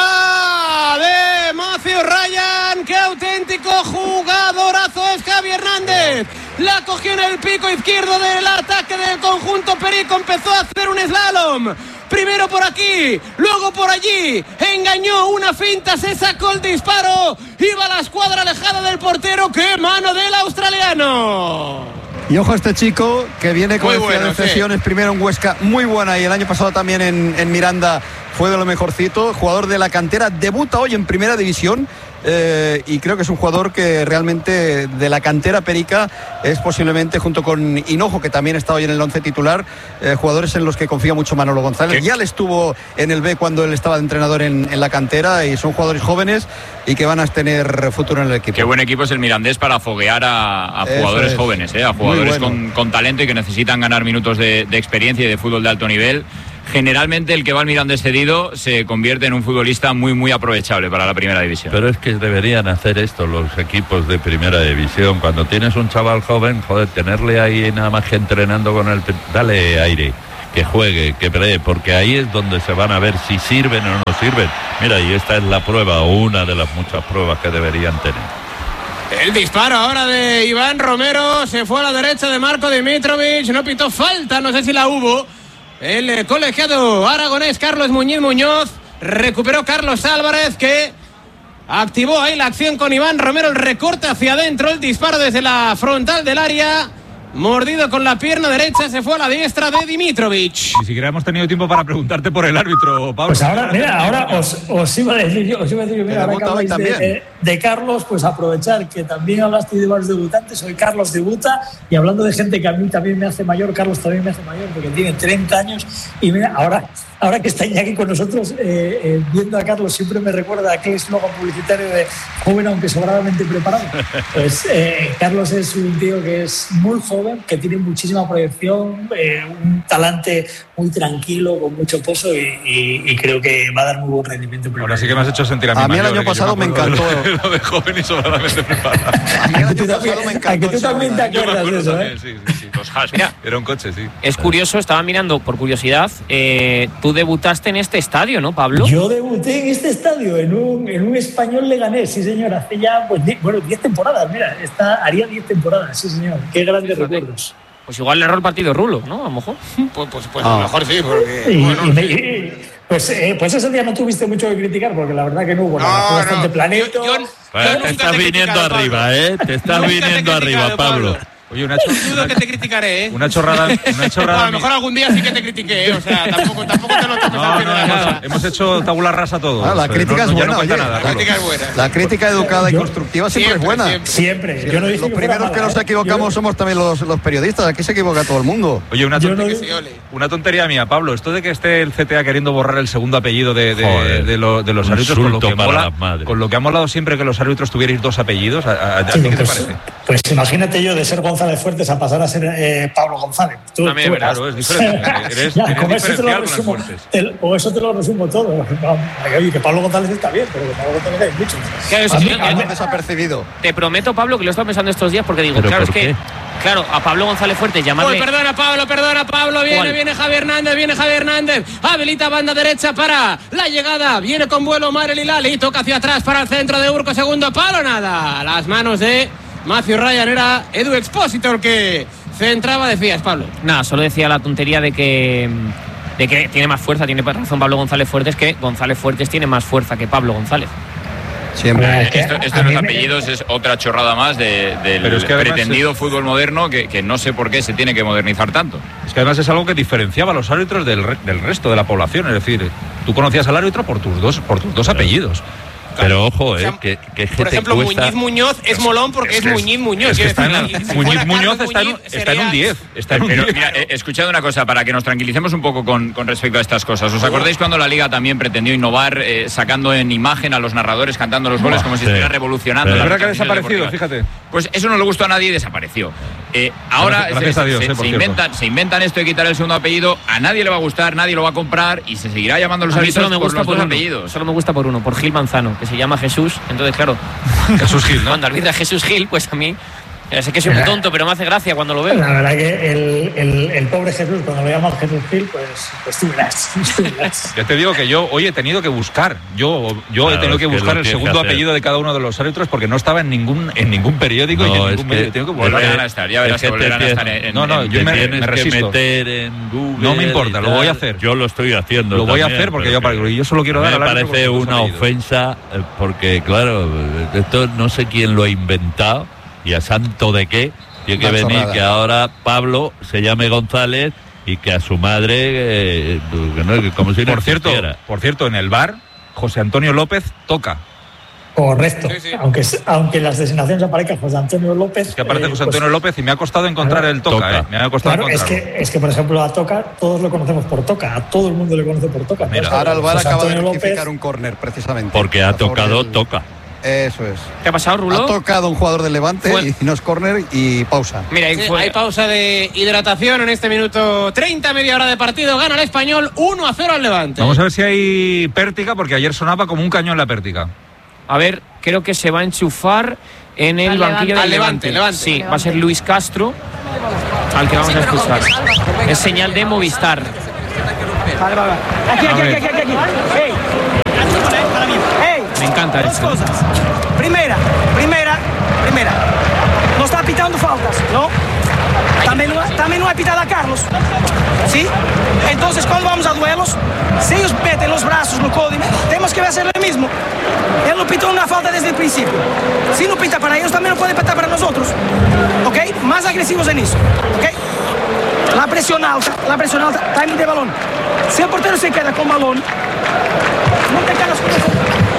parada de Matthew Ryan! ¡Qué auténtico jugadorazo es Javi Hernández! La cogió en el pico izquierdo del ataque del conjunto perico. Empezó a hacer un slalom. Primero por aquí, luego por allí. Engañó una finta, se sacó el disparo. Iba a la escuadra alejada del portero. ¡Qué mano del australiano! Y ojo a este chico que viene con bueno, de cesiones, sí. Primero en Huesca, muy buena, y el año pasado también en, en Miranda fue de lo mejorcito. Jugador de la cantera, debuta hoy en primera división. eh, y creo que es un jugador que realmente de la cantera perica es posiblemente, junto con Hinojo, que también está hoy en el once titular, eh, jugadores en los que confía mucho Manolo González. ¿Qué? Ya le estuvo en el B cuando él estaba de entrenador en, en la cantera, y son jugadores jóvenes y que van a tener futuro en el equipo. Qué buen equipo es el Mirandés para foguear a, a jugadores es. jóvenes, ¿eh? a jugadores bueno. con, con talento y que necesitan ganar minutos de, de experiencia y de fútbol de alto nivel. Generalmente el que va al Mirandés cedido se convierte en un futbolista muy muy aprovechable para la primera división. Pero es que deberían hacer esto los equipos de primera división. Cuando tienes un chaval joven, joder, tenerle ahí nada más que entrenando con él, dale aire, que juegue, que pre, porque ahí es donde se van a ver si sirven o no sirven. Mira, y esta es la prueba, o una de las muchas pruebas que deberían tener. El disparo ahora de Iván Romero, se fue a la derecha de Marco Dimitrovic, no pitó falta, no sé si la hubo. El colegiado aragonés Carlos Muñiz Muñoz, recuperó Carlos Álvarez, que activó ahí la acción con Iván Romero, el recorte hacia adentro, el disparo desde la frontal del área. Mordido con la pierna derecha, se fue a la diestra de Dimitrovic. Ni siquiera hemos tenido tiempo para preguntarte por el árbitro, Pablo. Pues ahora, mira, ahora os, os iba a decir yo, os iba a decir yo, mira, ahora que habláis de, de Carlos, pues aprovechar que también hablaste de varios debutantes. Hoy Carlos debuta, y hablando de gente que a mí también me hace mayor, Carlos también me hace mayor, porque tiene treinta años, y mira, ahora, ahora que está Iñaki con nosotros, eh, eh, viendo a Carlos, siempre me recuerda a aquel eslogan publicitario de joven aunque sobradamente preparado. Pues eh, Carlos es un tío que es muy joven, que tiene muchísima proyección, eh, un talante muy tranquilo, con mucho pozo, y, y, y creo que va a dar muy buen rendimiento. Ahora sí que me has hecho sentir a mí. A mí el año pasado me encantó. Lo de joven y sobradamente preparado. A mí el año pasado me encantó. A que tú también te acuerdas de eso, ¿eh? Sí, sí, sí. Los hash. Mira, era un coche, sí. Es curioso, estaba mirando por curiosidad, eh, tú debutaste en este estadio, ¿no, Pablo? Yo debuté en este estadio, en un, en un Español Leganés, sí señor, hace ya, pues, bueno, diez temporadas, mira, está, haría diez temporadas, sí señor, qué grandes recuerdos. Pues igual le erró el partido Rulo, ¿no? A lo mejor. Pues, pues, pues ah. a lo mejor sí, porque... Y, bueno, y me, y, pues, eh, pues ese día no tuviste mucho que criticar, porque la verdad que no hubo nada, fue bastante no. planito. Yo, yo, bueno, yo te estás te viniendo arriba, ¿eh? Te estás nunca viniendo te arriba, Pablo. Pablo. Oye, una, cho dudo que te criticaré, ¿eh? Una chorrada. Una chorrada. No, a lo mejor algún día sí que te critiqué, ¿eh? O sea, tampoco, tampoco te lo tomes no, al pie no, de la cosa. Hemos hecho tabula rasa todo. Ah, la crítica no, es buena. No oye, nada, la crítica es buena. La crítica educada yo, y constructiva siempre, siempre es buena. Siempre. siempre. siempre. Yo no dije los que primeros mala, que nos ¿eh? equivocamos yo... somos también los, los periodistas. Aquí se equivoca todo el mundo. Oye, una, tonte no... una tontería mía, Pablo. Esto de que esté el C T A queriendo borrar el segundo apellido de, de, de, de, lo, de los árbitros, con lo, que mola, con lo que ha molado siempre que los árbitros tuvierais dos apellidos, ¿a, a, a sí, ti qué pues, te parece? Pues imagínate yo de ser González Fuertes a pasar a ser eh, Pablo González. Tú, También, tú claro, es diferente. Eres, ya, eres con eso te lo resumo, te, o eso te lo resumo todo. Oye, que Pablo González está bien, pero que Pablo González hay muchos. Claro, a mí, a mí desapercibido. Te prometo, Pablo, que lo he estado pensando estos días, porque digo, ¿Pero claro, es por que... qué? Claro, a Pablo González Fuertes llamarle... Uy, perdona, Pablo, perdona, Pablo. Viene, ¿Cuál? viene Javier Hernández, viene Javier Hernández. Habilita banda derecha para la llegada. Viene con vuelo Marel Hilali. Toca hacia atrás para el centro de Urco. Segundo palo, nada. Las manos de Matthew Ryan. Era Edu Expósito el que centraba, decías, Pablo. Nada, solo decía la tontería de que... de que tiene más fuerza, tiene razón Pablo González Fuertes, que González Fuertes tiene más fuerza que Pablo González. Siempre. Es que esto, esto de los apellidos es otra chorrada más de, del es que pretendido es... fútbol moderno que, que no sé por qué se tiene que modernizar tanto. Es que además es algo que diferenciaba a los árbitros del, re, del resto de la población. Es decir, tú conocías al árbitro por tus dos, por tus dos apellidos. Pero ojo, eh, que, que por ejemplo, cuesta... Muñiz Muñoz es molón porque es, es Muñiz Muñoz. Es que está en, decir, si Muñiz Muñoz está, en, está en un diez. Está en un Pero diez. mira, eh, escuchad una cosa, para que nos tranquilicemos un poco con, con respecto a estas cosas. ¿Os acordáis cuando la Liga también pretendió innovar, eh, sacando en imagen a los narradores cantando los goles, oh, como si sí. estuviera revolucionando? Es verdad que ha desaparecido, fíjate. Pues eso no le gustó a nadie y desapareció. Eh, ahora gracias, gracias se, a Dios, se, eh, se, inventan, se inventan esto de quitar el segundo apellido. A nadie le va a gustar, nadie lo va a comprar y se seguirá llamando a los árbitros por los dos apellidos. Solo me gusta por uno, por Gil Manzano, que se llama Jesús. Entonces, claro, Jesús Gil, ¿no? Cuando arbitra Jesús Gil, pues a mí, ya sé que soy muy tonto, pero me hace gracia cuando lo veo. La verdad que el, el, el pobre Jesús, cuando lo llaman Jesús Gil, pues, pues tú verás, tú verás. Ya te digo que yo hoy he tenido que buscar, yo, yo claro, he tenido que buscar que el segundo apellido de cada uno de los árbitros porque no estaba en ningún en ningún periódico no, y en ningún medio. Tengo que buscar. Volverán a estar, ya verás que volverán a estar en, No, no, en, yo en, me, me resisto. Que meter en Google no me importa, lo voy a hacer. Yo lo estoy haciendo. Lo voy también, a hacer porque yo, para, yo solo quiero dar a Me parece una ofensa porque, claro, esto no sé quién lo ha inventado y a santo de qué. Tiene que venir chorrada. Que ahora Pablo se llame González y que a su madre, eh, que no, como si por no cierto, por cierto, en el bar José Antonio López toca. Correcto. Sí, sí. Aunque, aunque las designaciones aparezcan José Antonio López. Es que aparece eh, José Antonio pues, López y me ha costado encontrar claro, el Toca. toca. Eh. Me ha costado claro, es que, es que, por ejemplo, a Toca todos lo conocemos por Toca. A todo el mundo le conoce por Toca. Mira, ahora el V A R acaba de rectificar un córner, precisamente. Porque ha tocado el... Toca. Eso es. ¿Qué ha pasado, Rulo? Ha tocado un jugador del Levante fue... y no es córner y pausa. Mira, sí, hay pausa de hidratación en este minuto treinta, media hora de partido. Gana el Español uno a cero al Levante. Vamos a ver si hay pértiga, porque ayer sonaba como un cañón la pértiga. A ver, creo que se va a enchufar en el al banquillo del Levante. Levante, Levante. Sí, Levante. Va a ser Luis Castro, al que vamos a escuchar. Es señal de Movistar. Vale, vale. Aquí, aquí, aquí, aquí, aquí. Hey. Hey. Me encanta Dos esto. cosas. Primera, primera, primera. No está pitando faltas, ¿no? También no, también no ha pitado a Carlos. ¿Sí? Entonces, cuando vamos a duelos, si ellos meten los brazos no coden, tenemos que hacer lo mismo. Él no pitó una falta desde el principio. Si no pita para ellos, también no puede pitar para nosotros. ¿Ok? Más agresivos en eso. ¿Ok? La presión alta, la presión alta, timing de balón. Si el portero se queda con balón, no te quedas con eso.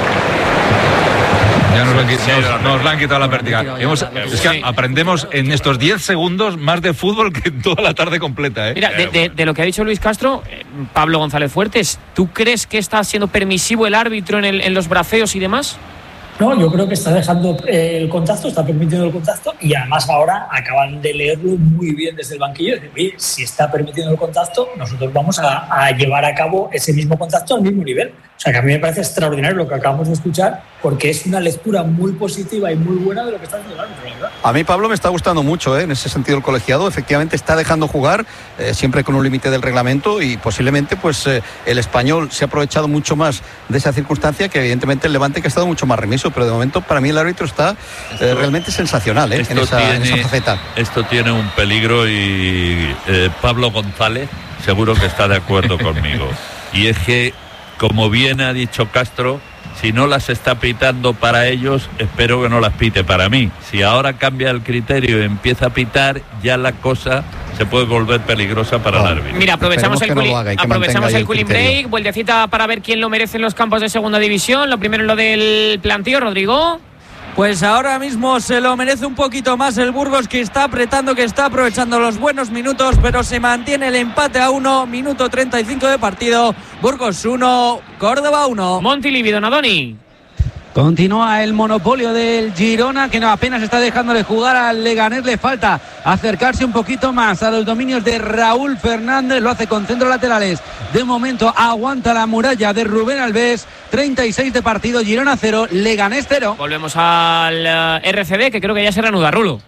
Ya nos, han, nos, nos la han quitado la pértiga. Hemos, es que aprendemos en estos diez segundos más de fútbol que en toda la tarde completa. ¿eh? Mira, de, de, de lo que ha dicho Luis Castro, eh, Pablo González Fuertes, ¿tú crees que está siendo permisivo el árbitro en, el, en los braceos y demás? No, yo creo que está dejando eh, el contacto, está permitiendo el contacto y además ahora acaban de leerlo muy bien desde el banquillo. Decir, oye, si está permitiendo el contacto, nosotros vamos a, a llevar a cabo ese mismo contacto al mismo nivel. O sea, que a mí me parece extraordinario lo que acabamos de escuchar porque es una lectura muy positiva y muy buena de lo que está haciendo el árbitro, ¿verdad? A mí, Pablo, me está gustando mucho, ¿eh? En ese sentido el colegiado. Efectivamente está dejando jugar, eh, siempre con un límite del reglamento y posiblemente pues eh, el Español se ha aprovechado mucho más de esa circunstancia que evidentemente el Levante, que ha estado mucho más remiso, pero de momento para mí el árbitro está eh, realmente sensacional ¿eh? en, esa, tiene, en esa faceta. Esto tiene un peligro y eh, Pablo González seguro que está de acuerdo conmigo. Y es que, como bien ha dicho Castro, si no las está pitando para ellos, espero que no las pite para mí. Si ahora cambia el criterio y empieza a pitar, ya la cosa se puede volver peligrosa para oh, el árbitro. Mira, aprovechamos el, cooling, no aprovechamos el cooling break, vueltecita para ver quién lo merece en los campos de segunda división. Lo primero es lo del planteo, Rodrigo. Pues ahora mismo se lo merece un poquito más el Burgos, que está apretando, que está aprovechando los buenos minutos, pero se mantiene el empate a uno, minuto treinta y cinco de partido. Burgos uno, Córdoba uno. Montilivi, Donadoni. Continúa el monopolio del Girona, que no apenas está dejándole jugar al Leganés. Le falta acercarse un poquito más a los dominios de Raúl Fernández. Lo hace con centros laterales. De momento aguanta la muralla de Rubén Alves. treinta y seis de partido, Girona cero, Leganés cero. Volvemos al uh, R C D, que creo que ya se reanuda, Rulo.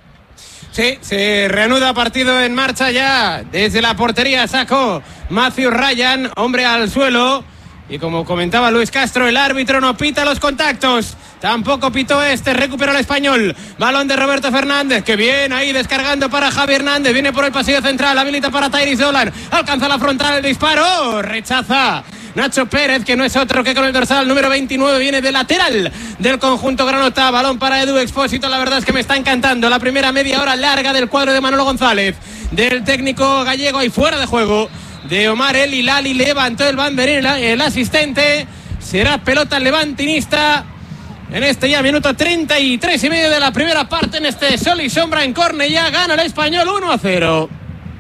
Sí, se reanuda partido en marcha ya. Desde la portería sacó Matthew Ryan, hombre al suelo. Y como comentaba Luis Castro, el árbitro no pita los contactos. Tampoco pitó este, recuperó el Español. Balón de Roberto Fernández, que viene ahí descargando para Javi Hernández. Viene por el pasillo central, habilita para Tyrese Dolan. Alcanza la frontal, el disparo, rechaza Nacho Pérez, que no es otro que con el dorsal número veintinueve, viene de lateral del conjunto granota. Balón para Edu Expósito, la verdad es que me está encantando la primera media hora larga del cuadro de Manolo González, del técnico gallego, y fuera de juego de Omar El Hilali. Levantó el banderín el asistente. Será pelota levantinista en este ya minuto treinta y tres y medio de la primera parte, en este sol y sombra en Cornellá. Gana el Español uno a cero.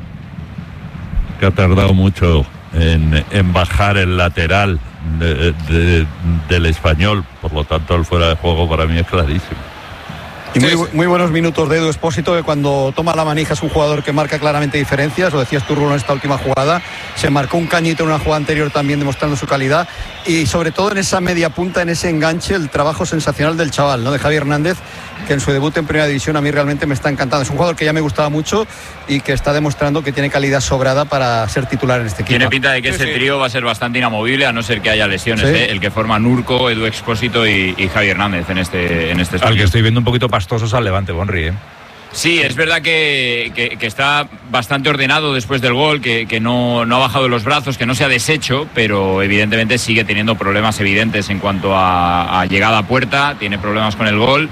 Que ha tardado mucho en, en bajar el lateral de, de, del Español, por lo tanto el fuera de juego para mí es clarísimo. Y muy, muy buenos minutos de Edu Expósito, que cuando toma la manija es un jugador que marca claramente diferencias. Lo decías tú, Rulo, en esta última jugada. Se marcó un cañito en una jugada anterior también, demostrando su calidad. Y sobre todo en esa media punta, en ese enganche, el trabajo sensacional del chaval, ¿no? De Javi Hernández, que en su debut en Primera División a mí realmente me está encantando. Es un jugador que ya me gustaba mucho y que está demostrando que tiene calidad sobrada para ser titular en este equipo. Tiene pinta de que sí, ese sí. trío va a ser bastante inamovible, a no ser que haya lesiones, ¿sí? ¿eh? El que forma Nurco, Edu Expósito y, y Javi Hernández en este en este Al que estoy viendo un poquito pastosos al Levante, Bonri, ¿eh? Sí, es verdad que, que, que está bastante ordenado después del gol, que, que no, no ha bajado los brazos, que no se ha deshecho, pero evidentemente sigue teniendo problemas evidentes en cuanto a, a llegada a puerta, tiene problemas con el gol.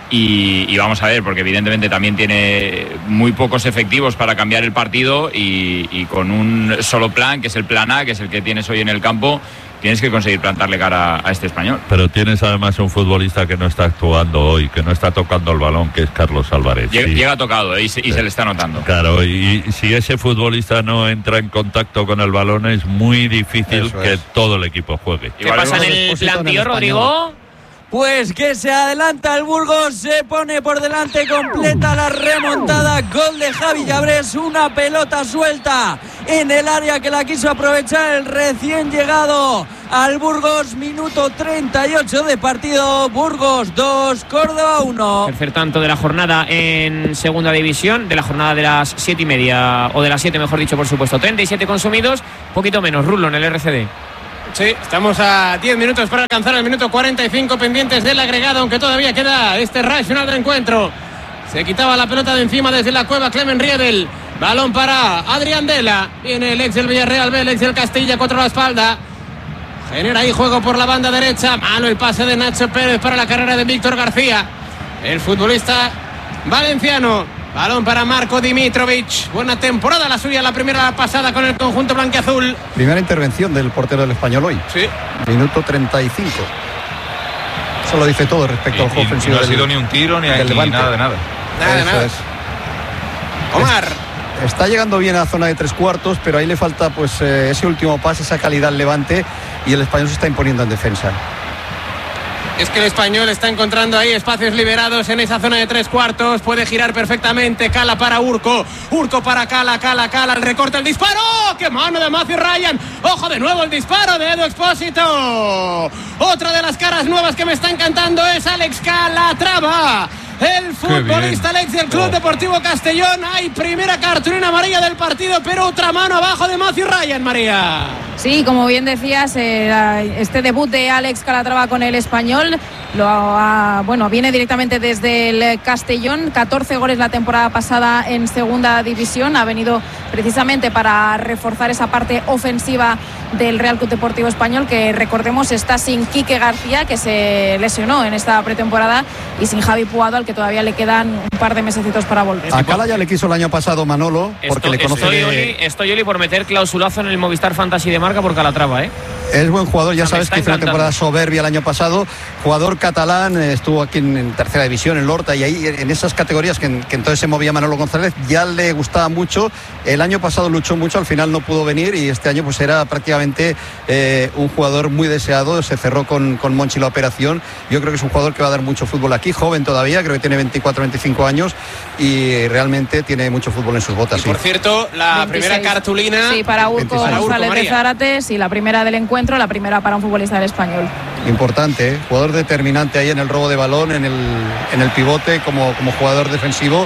Y, y vamos a ver, porque evidentemente también tiene muy pocos efectivos para cambiar el partido y, y con un solo plan, que es el plan A, que es el que tienes hoy en el campo, tienes que conseguir plantarle cara a este español. Pero tienes además un futbolista que no está actuando hoy, que no está tocando el balón, que es Carlos Álvarez. Llega, sí. llega tocado ¿eh? y, se, y sí. se le está notando. Claro, y, y si ese futbolista no entra en contacto con el balón, es muy difícil Eso que es. todo el equipo juegue. ¿Qué Igual pasa en el plantío, Rodrigo? Pues que se adelanta el Burgos, se pone por delante, completa la remontada, gol de Javi Llabrés, una pelota suelta en el área que la quiso aprovechar el recién llegado al Burgos, minuto treinta y ocho de partido, Burgos dos, Córdoba uno. Tercer tanto de la jornada en segunda división, de la jornada de las siete y media, o de las siete mejor dicho, por supuesto, treinta y siete consumidos, poquito menos, Rulo en el R C D. Sí, estamos a diez minutos para alcanzar el minuto cuarenta y cinco pendientes del agregado, aunque todavía queda este rush final del encuentro. Se quitaba la pelota de encima desde la cueva Clemen Riedel. Balón para Adrián Dela. Viene el ex del Villarreal B, el ex del Castilla, contra la espalda. Genera ahí juego por la banda derecha. Malo el pase de Nacho Pérez para la carrera de Víctor García. El futbolista valenciano. Balón para Marco Dimitrovic. Buena temporada la suya, la primera pasada con el conjunto blanquiazul. Primera intervención del portero del Español hoy. Sí. Minuto treinta y cinco. Eso lo dice todo respecto y, al juego y, ofensivo. No ha sido ni un tiro ni, ni nada de nada. Nada de nada. Es. Omar. Es, está llegando bien a la zona de tres cuartos, pero ahí le falta pues eh, ese último pase, esa calidad al Levante, y el Español se está imponiendo en defensa. Es que el Español está encontrando ahí espacios liberados en esa zona de tres cuartos. Puede girar perfectamente. Cala para Urco. Urco para Cala, Cala, Cala. El recorte, el disparo. ¡Qué mano de Matthew Ryan! ¡Ojo de nuevo el disparo de Edu Expósito! Otra de las caras nuevas que me está encantando es Alex Calatrava. El futbolista Alex del Club oh. Deportivo Castellón. Hay primera cartulina amarilla del partido, pero otra mano abajo de Matthew Ryan, María. Sí, como bien decías, eh, este debut de Alex Calatrava con el Español lo ha, bueno, viene directamente desde el Castellón. catorce goles la temporada pasada en segunda división. Ha venido precisamente para reforzar esa parte ofensiva del Real Club Deportivo Español, que recordemos está sin Quique García, que se lesionó en esta pretemporada, y sin Javi Puado, al que todavía le quedan un par de mesecitos para volver. A Cala ya le quiso el año pasado Manolo, porque estoy, le conoce estoy, de... Oli, estoy Oli por meter clausulazo en el Movistar Fantasy de marca por Calatrava, ¿eh? Es buen jugador, ya o sea, sabes que hizo una temporada soberbia el año pasado. Jugador catalán, eh, estuvo aquí en, en tercera división, en Lorta, y ahí en esas categorías que, que entonces se movía Manolo González, ya le gustaba mucho. El año pasado luchó mucho, al final no pudo venir, y este año pues era prácticamente eh, un jugador muy deseado. Se cerró con, con Monchi la operación. Yo creo que es un jugador que va a dar mucho fútbol aquí, joven todavía, creo que tiene veinticuatro, veinticinco años, y realmente tiene mucho fútbol en sus botas. Y sí. Por cierto, la veintiséis primera cartulina. Sí, para Urco González de Zárate, y la primera del encuentro, la primera para un futbolista del Español. Importante, ¿eh? Jugador determinante ahí en el robo de balón, en el, en el pivote, como, como jugador defensivo,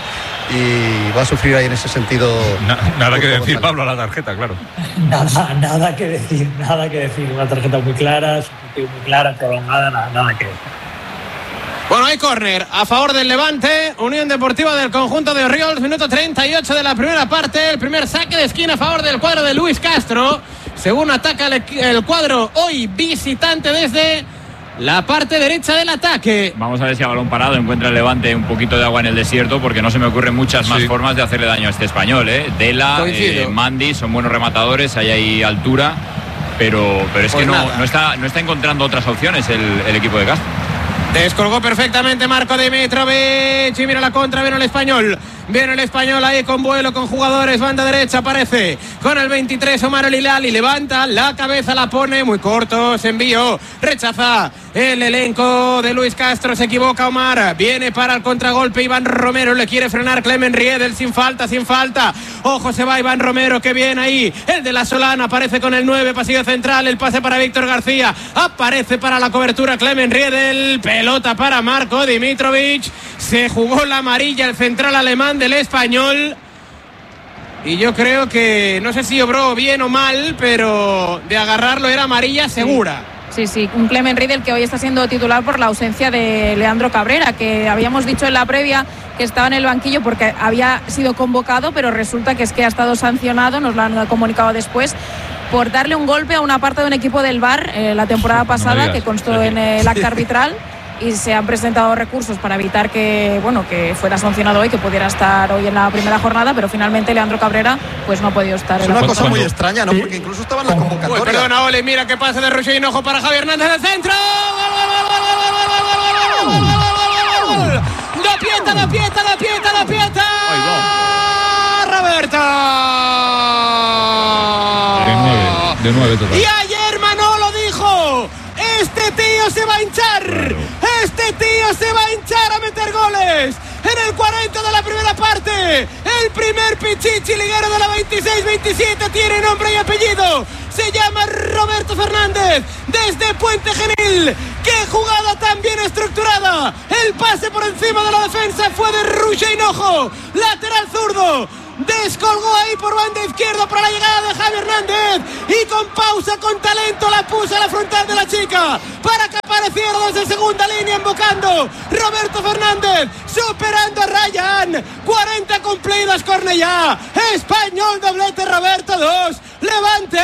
y va a sufrir ahí en ese sentido. Na, nada que decir, Pablo, a la tarjeta, claro. Nada, nada que decir, nada que decir. Una tarjeta muy clara, muy clara, prolongada, nada, nada que decir. Bueno, hay córner a favor del Levante, Unión Deportiva del conjunto de Orriols, minuto treinta y ocho de la primera parte, el primer saque de esquina a favor del cuadro de Luis Castro, según ataca el, el cuadro hoy visitante desde la parte derecha del ataque. Vamos a ver si a balón parado encuentra el Levante un poquito de agua en el desierto, porque no se me ocurren muchas más sí. formas de hacerle daño a este español, ¿eh? Dela, eh, Mandy son buenos rematadores, ahí hay altura, pero, pero es pues que no, no, está, no está encontrando otras opciones el, el equipo de Castro. Descolgó perfectamente Marco Dimitrovic y mira la contra, viene el Español. Viene el Español ahí con vuelo, con jugadores, banda derecha aparece con el veintitrés Omar El Hilal, y levanta la cabeza, la pone muy corto, se envió, rechaza el elenco de Luis Castro, se equivoca Omar, viene para el contragolpe Iván Romero, le quiere frenar Clemen Riedel, sin falta, sin falta, ojo, se va Iván Romero, que bien ahí, el de la Solana aparece con el nueve, pasillo central, el pase para Víctor García, aparece para la cobertura Clemen Riedel, pelota para Marco Dimitrovic, se jugó la amarilla el central alemán del Español, y yo creo que no sé si obró bien o mal, pero de agarrarlo era amarilla segura. Sí, sí, un Clemen Riedel que hoy está siendo titular por la ausencia de Leandro Cabrera, que habíamos dicho en la previa que estaba en el banquillo porque había sido convocado, pero resulta que es que ha estado sancionado, nos lo han comunicado después, por darle un golpe a una parte de un equipo del V A R eh, la temporada pasada, no que constó en el acta arbitral. y se han presentado recursos para evitar que, bueno, que fuera sancionado hoy, que pudiera estar hoy en la primera jornada, pero finalmente Leandro Cabrera pues no ha podido estar. Es en una la cosa muy extraña, ¿no? Porque incluso estaba en la convocatoria. Uy, perdona, Ole, mira qué pasa de Roger Hinojo para Javi Hernández del centro. ¡Da pieta, da pieta, da pieta, da pieta! ¡Roberto! De nueve, de nueve total. Y ayer Manolo dijo: este tío se va a hinchar, claro. Este tío se va a hinchar a meter goles. En el cuarenta de la primera parte, el primer pichichi liguero de la veintiséis veintisiete tiene nombre y apellido. Se llama Roberto Fernández, desde Puente Genil. ¡Qué jugada tan bien estructurada! El pase por encima de la defensa fue de Roger Hinojo, lateral zurdo. Descolgó ahí por banda izquierda para la llegada de Javi Hernández y con pausa, con talento la puso a la frontal de la chica para que apareciera desde segunda línea invocando Roberto Fernández, superando a Ryan. Cuarenta cumplidas, Cornellá. Español, doblete, Roberto dos, Levante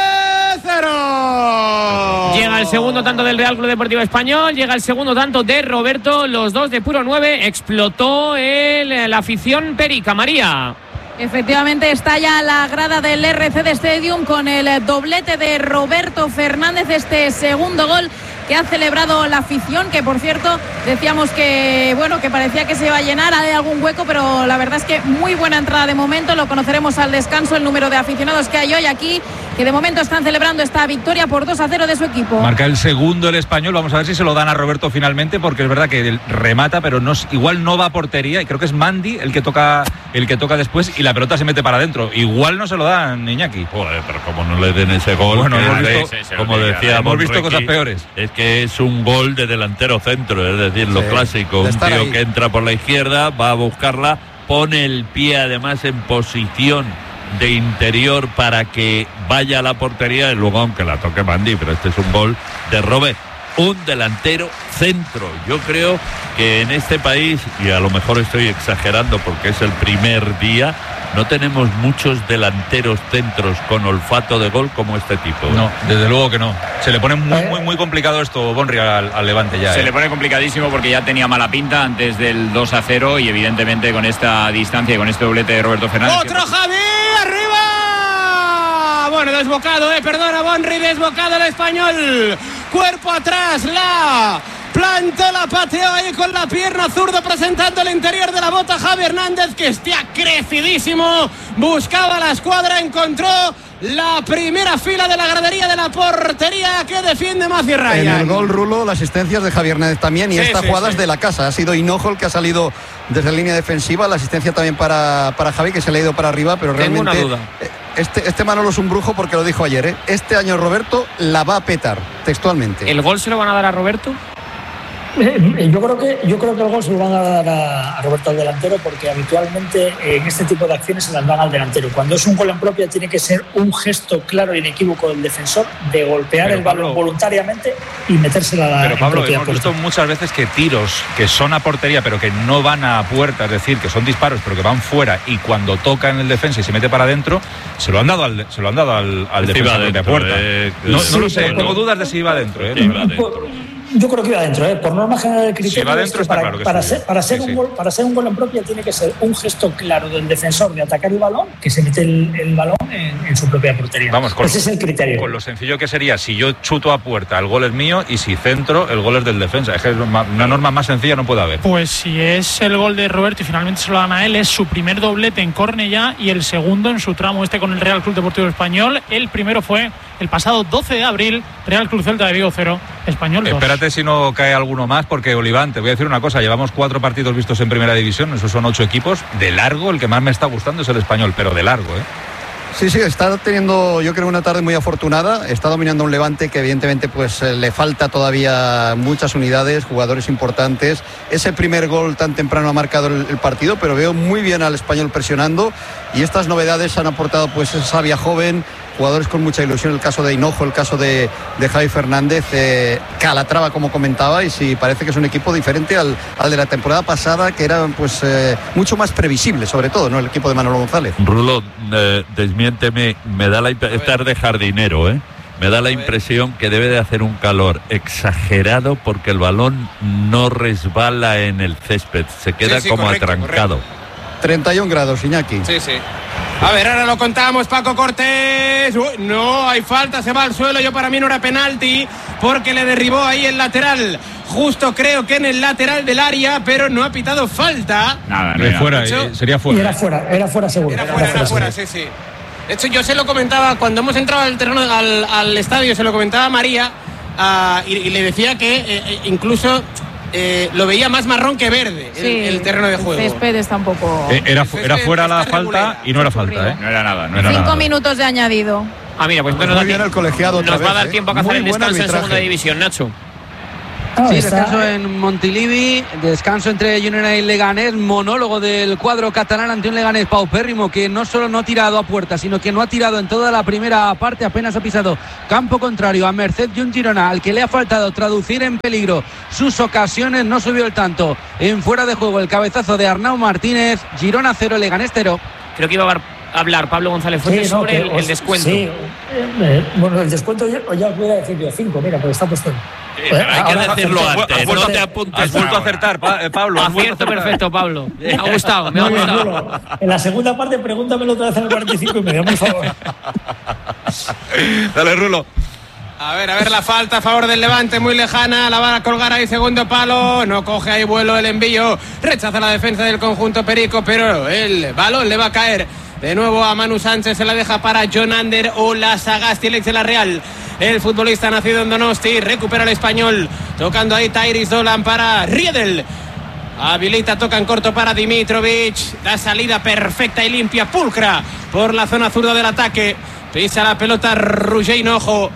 cero. Llega el segundo tanto del Real Club Deportivo Español, llega el segundo tanto de Roberto, los dos de puro nueve. Explotó el, la afición perica, María. Efectivamente, está ya la grada del R C D Stadium con el doblete de Roberto Fernández, este segundo gol que ha celebrado la afición, que por cierto decíamos que bueno que parecía que se iba a llenar, hay algún hueco, pero la verdad es que muy buena entrada de momento. Lo conoceremos al descanso, el número de aficionados que hay hoy aquí, que de momento están celebrando esta victoria por dos a cero de su equipo. Marca el segundo el Español, vamos a ver si se lo dan a Roberto finalmente, porque es verdad que remata, pero no, igual no va a portería, y creo que es Mandy el que toca el que toca después y la pelota se mete para adentro. Igual no se lo dan, Iñaki. Joder, pero como no le den ese gol, bueno, hemos visto, sí, sí, como decía, hemos visto cosas peores. Es que es un gol de delantero centro, es decir, lo sí, clásico, un tío ahí que entra por la izquierda, va a buscarla, pone el pie además en posición de interior para que vaya a la portería y luego aunque la toque Mandy, pero este es un gol de Robert, un delantero centro. Yo creo que en este país, y a lo mejor estoy exagerando porque es el primer día, no tenemos muchos delanteros centros con olfato de gol como este tipo. No, desde luego que no. Se le pone muy, muy, muy complicado esto, Bonri, al, al Levante ya. Se ¿eh? le pone complicadísimo porque ya tenía mala pinta antes del dos a cero y evidentemente con esta distancia y con este doblete de Roberto Fernández. ¡Otro Javi! ¡Arriba! Bueno, desbocado, eh, perdona, Bonri, desbocado el Español. Cuerpo atrás, la plantó, la pateó ahí con la pierna zurda, presentando el interior de la bota Javi Hernández, que está crecidísimo, buscaba la escuadra, encontró la primera fila de la gradería de la portería que defiende Maci Ryan. En el gol, Rulo, las asistencias de Javi Hernández también, y sí, esta sí, jugada sí. es de la casa, ha sido Hinojo el que ha salido desde la línea defensiva, la asistencia también para, para Javi, que se le ha ido para arriba, pero Tengo realmente... una duda. Este, este Manolo es un brujo porque lo dijo ayer, ¿eh? Este año Roberto la va a petar, textualmente. ¿El gol se lo van a dar a Roberto? Eh, yo creo que yo creo que el gol se lo van a dar a, a Roberto, al delantero, porque habitualmente en este tipo de acciones se las dan al delantero. Cuando es un gol en propia tiene que ser un gesto claro e inequívoco del defensor de golpear pero el balón Pablo, voluntariamente y metérsela a la Pero Pablo, hemos puerta. visto muchas veces que tiros que son a portería pero que no van a puerta, es decir, que son disparos pero que van fuera, y cuando toca en el defensa y se mete para adentro, se lo han dado al, se lo han dado al, al defensor de puerta. Eh, no, sí, no lo sé, pero, tengo dudas de si iba adentro. Eh, iba adentro. Yo creo que iba adentro, ¿eh? Por norma general del criterio. Si va adentro, es que está para, claro que para, sí. ser, para, ser sí, un sí. Gol, para ser un gol en propia tiene que ser un gesto claro del defensor de atacar el balón, que se mete el, el balón en, en su propia portería. Vamos, con, ese es el criterio. Con lo sencillo que sería, si yo chuto a puerta, el gol es mío, y si centro, el gol es del defensa. Es que una norma más sencilla no puede haber. Pues si es el gol de Roberto y finalmente se lo dan a él, es su primer doblete en Cornellá y el segundo en su tramo este con el Real Club Deportivo Español. El primero fue el pasado doce de abril, Real Club Celta de Vigo cero, Español dos. Espérate si no cae alguno más, porque Oliván, te voy a decir una cosa, llevamos cuatro partidos vistos en primera división, esos son ocho equipos, de largo el que más me está gustando es el Español, pero de largo, ¿eh? Sí, sí, está teniendo, yo creo, una tarde muy afortunada. Está dominando un Levante que evidentemente pues eh, le falta todavía muchas unidades, jugadores importantes. Ese primer gol tan temprano ha marcado el, el partido, pero veo muy bien al Español presionando, y estas novedades han aportado pues esa savia joven, jugadores con mucha ilusión, el caso de Hinojo, el caso de, de Javi Fernández, eh, Calatrava, como comentaba, y sí, parece que es un equipo diferente al, al de la temporada pasada, que era pues eh, mucho más previsible, sobre todo, ¿no? El equipo de Manolo González. Rulo, eh, desmiénteme, me da la estar de jardinero, ¿eh? me da la impresión que debe de hacer un calor exagerado porque el balón no resbala en el césped, se queda sí, sí, como correcto, atrancado. Correcto. treinta y un grados, Iñaki. Sí, sí. A ver, ahora lo contamos, Paco Cortés. Uy, no, hay falta, se va al suelo. Yo para mí no era penalti porque le derribó ahí el lateral. Justo creo que en el lateral del área, pero no ha pitado falta. Nada, no, fuera, eh, sería fuera. Y era fuera, era fuera seguro. Era fuera, era fuera, sí, sí. De hecho, yo se lo comentaba cuando hemos entrado al terreno, al, al estadio, se lo comentaba a María uh, y, y le decía que eh, incluso eh, lo veía más marrón que verde sí, el, el terreno de juego. El césped está un poco. Eh, era, era fuera la falta y no era falta, ¿eh? No era nada, no era Cinco nada. minutos de añadido. Ah, mira, pues, Pues nos, muy da bien el colegiado nos otra va a vez, dar ¿eh? tiempo a hacer Muy el buen descanso en arbitraje. segunda división, Nacho. Ah, Sí, está- descanso en Montilivi, descanso entre Girona y Leganés, monólogo del cuadro catalán ante un Leganés paupérrimo que no solo no ha tirado a puerta, sino que no ha tirado en toda la primera parte, apenas ha pisado campo contrario a merced de un Girona al que le ha faltado traducir en peligro sus ocasiones, no subió el tanto en fuera de juego el cabezazo de Arnau Martínez. Girona cero, Leganés cero. Creo que iba a hablar Pablo González Fuentes Sí, no, sobre que el, os- el descuento. Sí, eh, bueno, el descuento ya, ya os voy a decir yo cinco, mira, porque está puesto. Hay que Ahora- decirlo antes, Has vuelto- no te apuntes. Has vuelto a acertar, Pa- eh, Pablo. has vuelto a Acierto acertar. perfecto, Pablo. Me ha gustado, me ha Muy bien, gustado. Rulo. En la segunda parte, pregúntamelo otra vez en el cuarenta y cinco y medio, por favor. Dale, Rulo. A ver, a ver la falta a favor del Levante, muy lejana, la van a colgar ahí, segundo palo, no coge ahí vuelo el envío, rechaza la defensa del conjunto perico, pero el balón le va a caer de nuevo a Manu Sánchez, se la deja para John Ander o la Sagasti, el ex de la Real. El futbolista nacido en Donosti, recupera el español, tocando ahí Tyrese Dolan para Riedel. Habilita, toca en corto para Dimitrovic, la salida perfecta y limpia, pulcra por la zona zurda del ataque, pisa la pelota Roger Hinojo.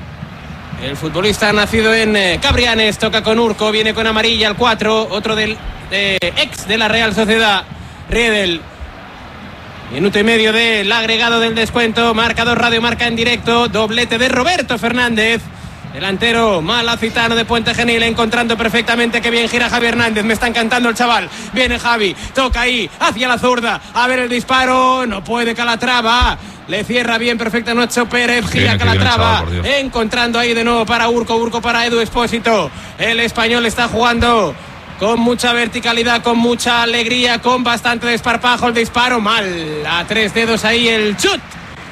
El futbolista nacido en eh, Cabrianes, toca con Urco, viene con amarilla al cuatro, otro del eh, ex de la Real Sociedad, Riedel. Minuto y medio del agregado del descuento, marcador Radio Marca en directo, doblete de Roberto Fernández. Delantero malacitano de Puente Genil, encontrando perfectamente que bien gira Javi Hernández. Me está encantando el chaval. Viene Javi, toca ahí, hacia la zurda. A ver el disparo, no puede Calatrava. Le cierra bien perfecta Nacho Pérez, gira Bien, qué bien el Calatrava. chaval, por Dios. Encontrando ahí de nuevo para Urco, Urco para Edu Expósito. El español está jugando con mucha verticalidad, con mucha alegría, con bastante desparpajo. El disparo mal, a tres dedos ahí el chut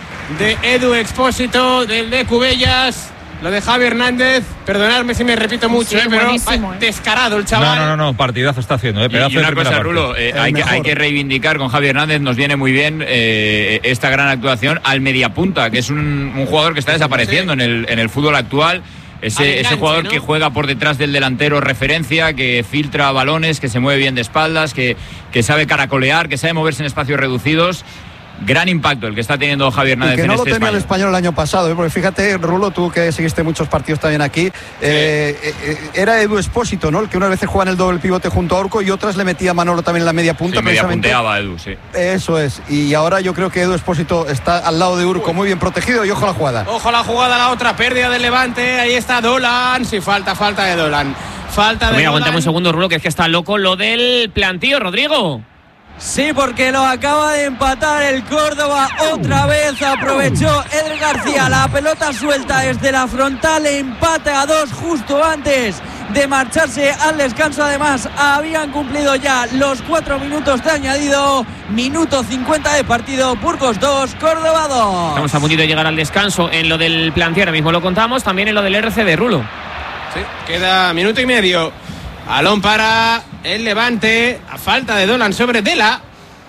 de Edu Expósito, del de Cubellas. Lo de Javi Hernández, perdonadme si me repito mucho, Sí, eh, pero buenísimo, va, eh. descarado el No, chaval. no, no, no, partidazo está haciendo, eh, pedazo Y, y una de cosa, primera Rulo, parte. eh, El hay, que, mejor. hay que reivindicar con Javi Hernández, nos viene muy bien eh, esta gran actuación al mediapunta, que es un, un jugador que está desapareciendo Sí. en, el, en el fútbol actual. Al Ese, enganche, ese jugador ¿no? que juega por detrás del delantero referencia, que filtra balones, que se mueve bien de espaldas, que, que sabe caracolear, que sabe moverse en espacios reducidos. Gran impacto el que está teniendo Javi Y Hernández que en no lo este tenía el español. español el año pasado, ¿eh? Porque fíjate, Rulo, tú que seguiste muchos partidos también aquí, eh, eh, eh, era Edu Expósito, ¿no? El que unas veces jugaba en el doble pivote junto a Urco y otras le metía a Manolo también en la media punta. Sí, media precisamente. punteaba Edu, sí. Eso es. Y ahora yo creo que Edu Expósito está al lado de Urco, muy bien protegido, y ojo a la jugada. Ojo la jugada, la otra pérdida del Levante. Ahí está Dolan. Si falta, falta de Dolan. Falta de Mira, Dolan. aguantame un segundo, Rulo, que es que está loco lo del plantío, Rodrigo. Sí, porque lo acaba de empatar el Córdoba otra vez. Aprovechó Eder García la pelota suelta desde la frontal. Empate a dos justo antes de marcharse al descanso. Además, habían cumplido ya los cuatro minutos de añadido. Minuto cincuenta de partido. Burgos dos, Córdoba dos. Estamos a puntito de llegar al descanso en lo del plantío, ahora mismo lo contamos, también en lo del R C de Rulo. Sí, queda minuto y medio. Balón para el Levante. A falta de Dolan sobre Dela.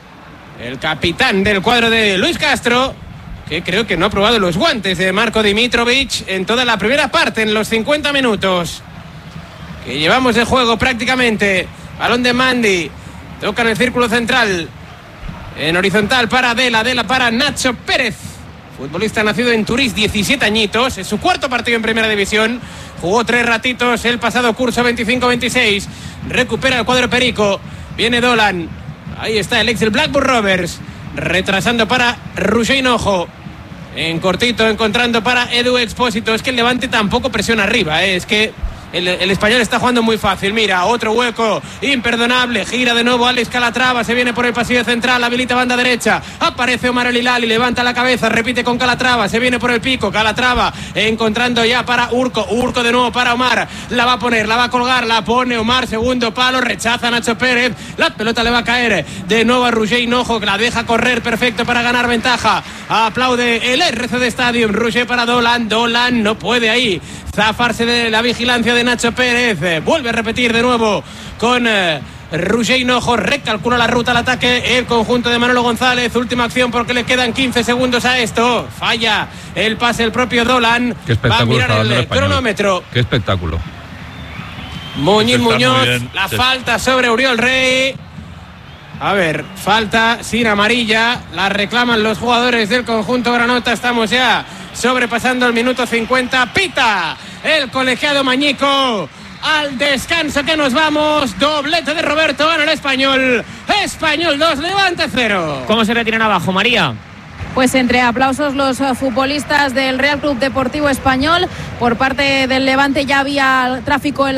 El capitán del cuadro de Luis Castro, que creo que no ha probado los guantes de Marco Dimitrovic en toda la primera parte, en los cincuenta minutos que llevamos de juego prácticamente. Balón de Mandy. Toca en el círculo central. En horizontal para Dela. Dela para Nacho Pérez. Futbolista nacido en Turís, diecisiete añitos. Es su cuarto partido en primera división. Jugó tres ratitos el pasado curso veinticinco veintiséis. Recupera el cuadro perico. Viene Dolan. Ahí está el ex del Blackburn Rovers. Retrasando para Roger Hinojo. En cortito encontrando para Edu Expósito. Es que el Levante tampoco presiona arriba, ¿eh? Es que El, el español está jugando muy fácil. Mira, otro hueco imperdonable. Gira de nuevo Alex Calatrava. Se viene por el pasillo central. Habilita banda derecha. Aparece Omar El Hilali. Levanta la cabeza. Repite con Calatrava. Se viene por el pico. Calatrava encontrando ya para Urco. Urco de nuevo para Omar. La va a poner, la va a colgar. La pone Omar. Segundo palo. Rechaza Nacho Pérez. La pelota le va a caer de nuevo a Roger Hinojo, que la deja correr perfecto para ganar ventaja. Aplaude el R C D Stadium. Roger para Dolan. Dolan no puede ahí zafarse de la vigilancia de Nacho Pérez. Vuelve a repetir de nuevo con eh, Roger Hinojo. Recalcula la ruta al ataque el conjunto de Manolo González. Última acción porque le quedan quince segundos a esto. Falla el pase el propio Dolan. Qué espectáculo. Va a mirar está el, el cronómetro. Qué espectáculo. Muñiz Muñoz. La sí. falta sobre Uriol Rey. A ver, falta sin amarilla. La reclaman los jugadores del conjunto granota. Estamos ya sobrepasando el minuto cincuenta. Pita el colegiado Mañico. Al descanso que nos vamos. Doblete de Roberto. Gana el Español. Español dos, Levante cero. ¿Cómo se retiran abajo, María? Pues entre aplausos los futbolistas del Real Club Deportivo Español. Por parte del Levante ya había tráfico en la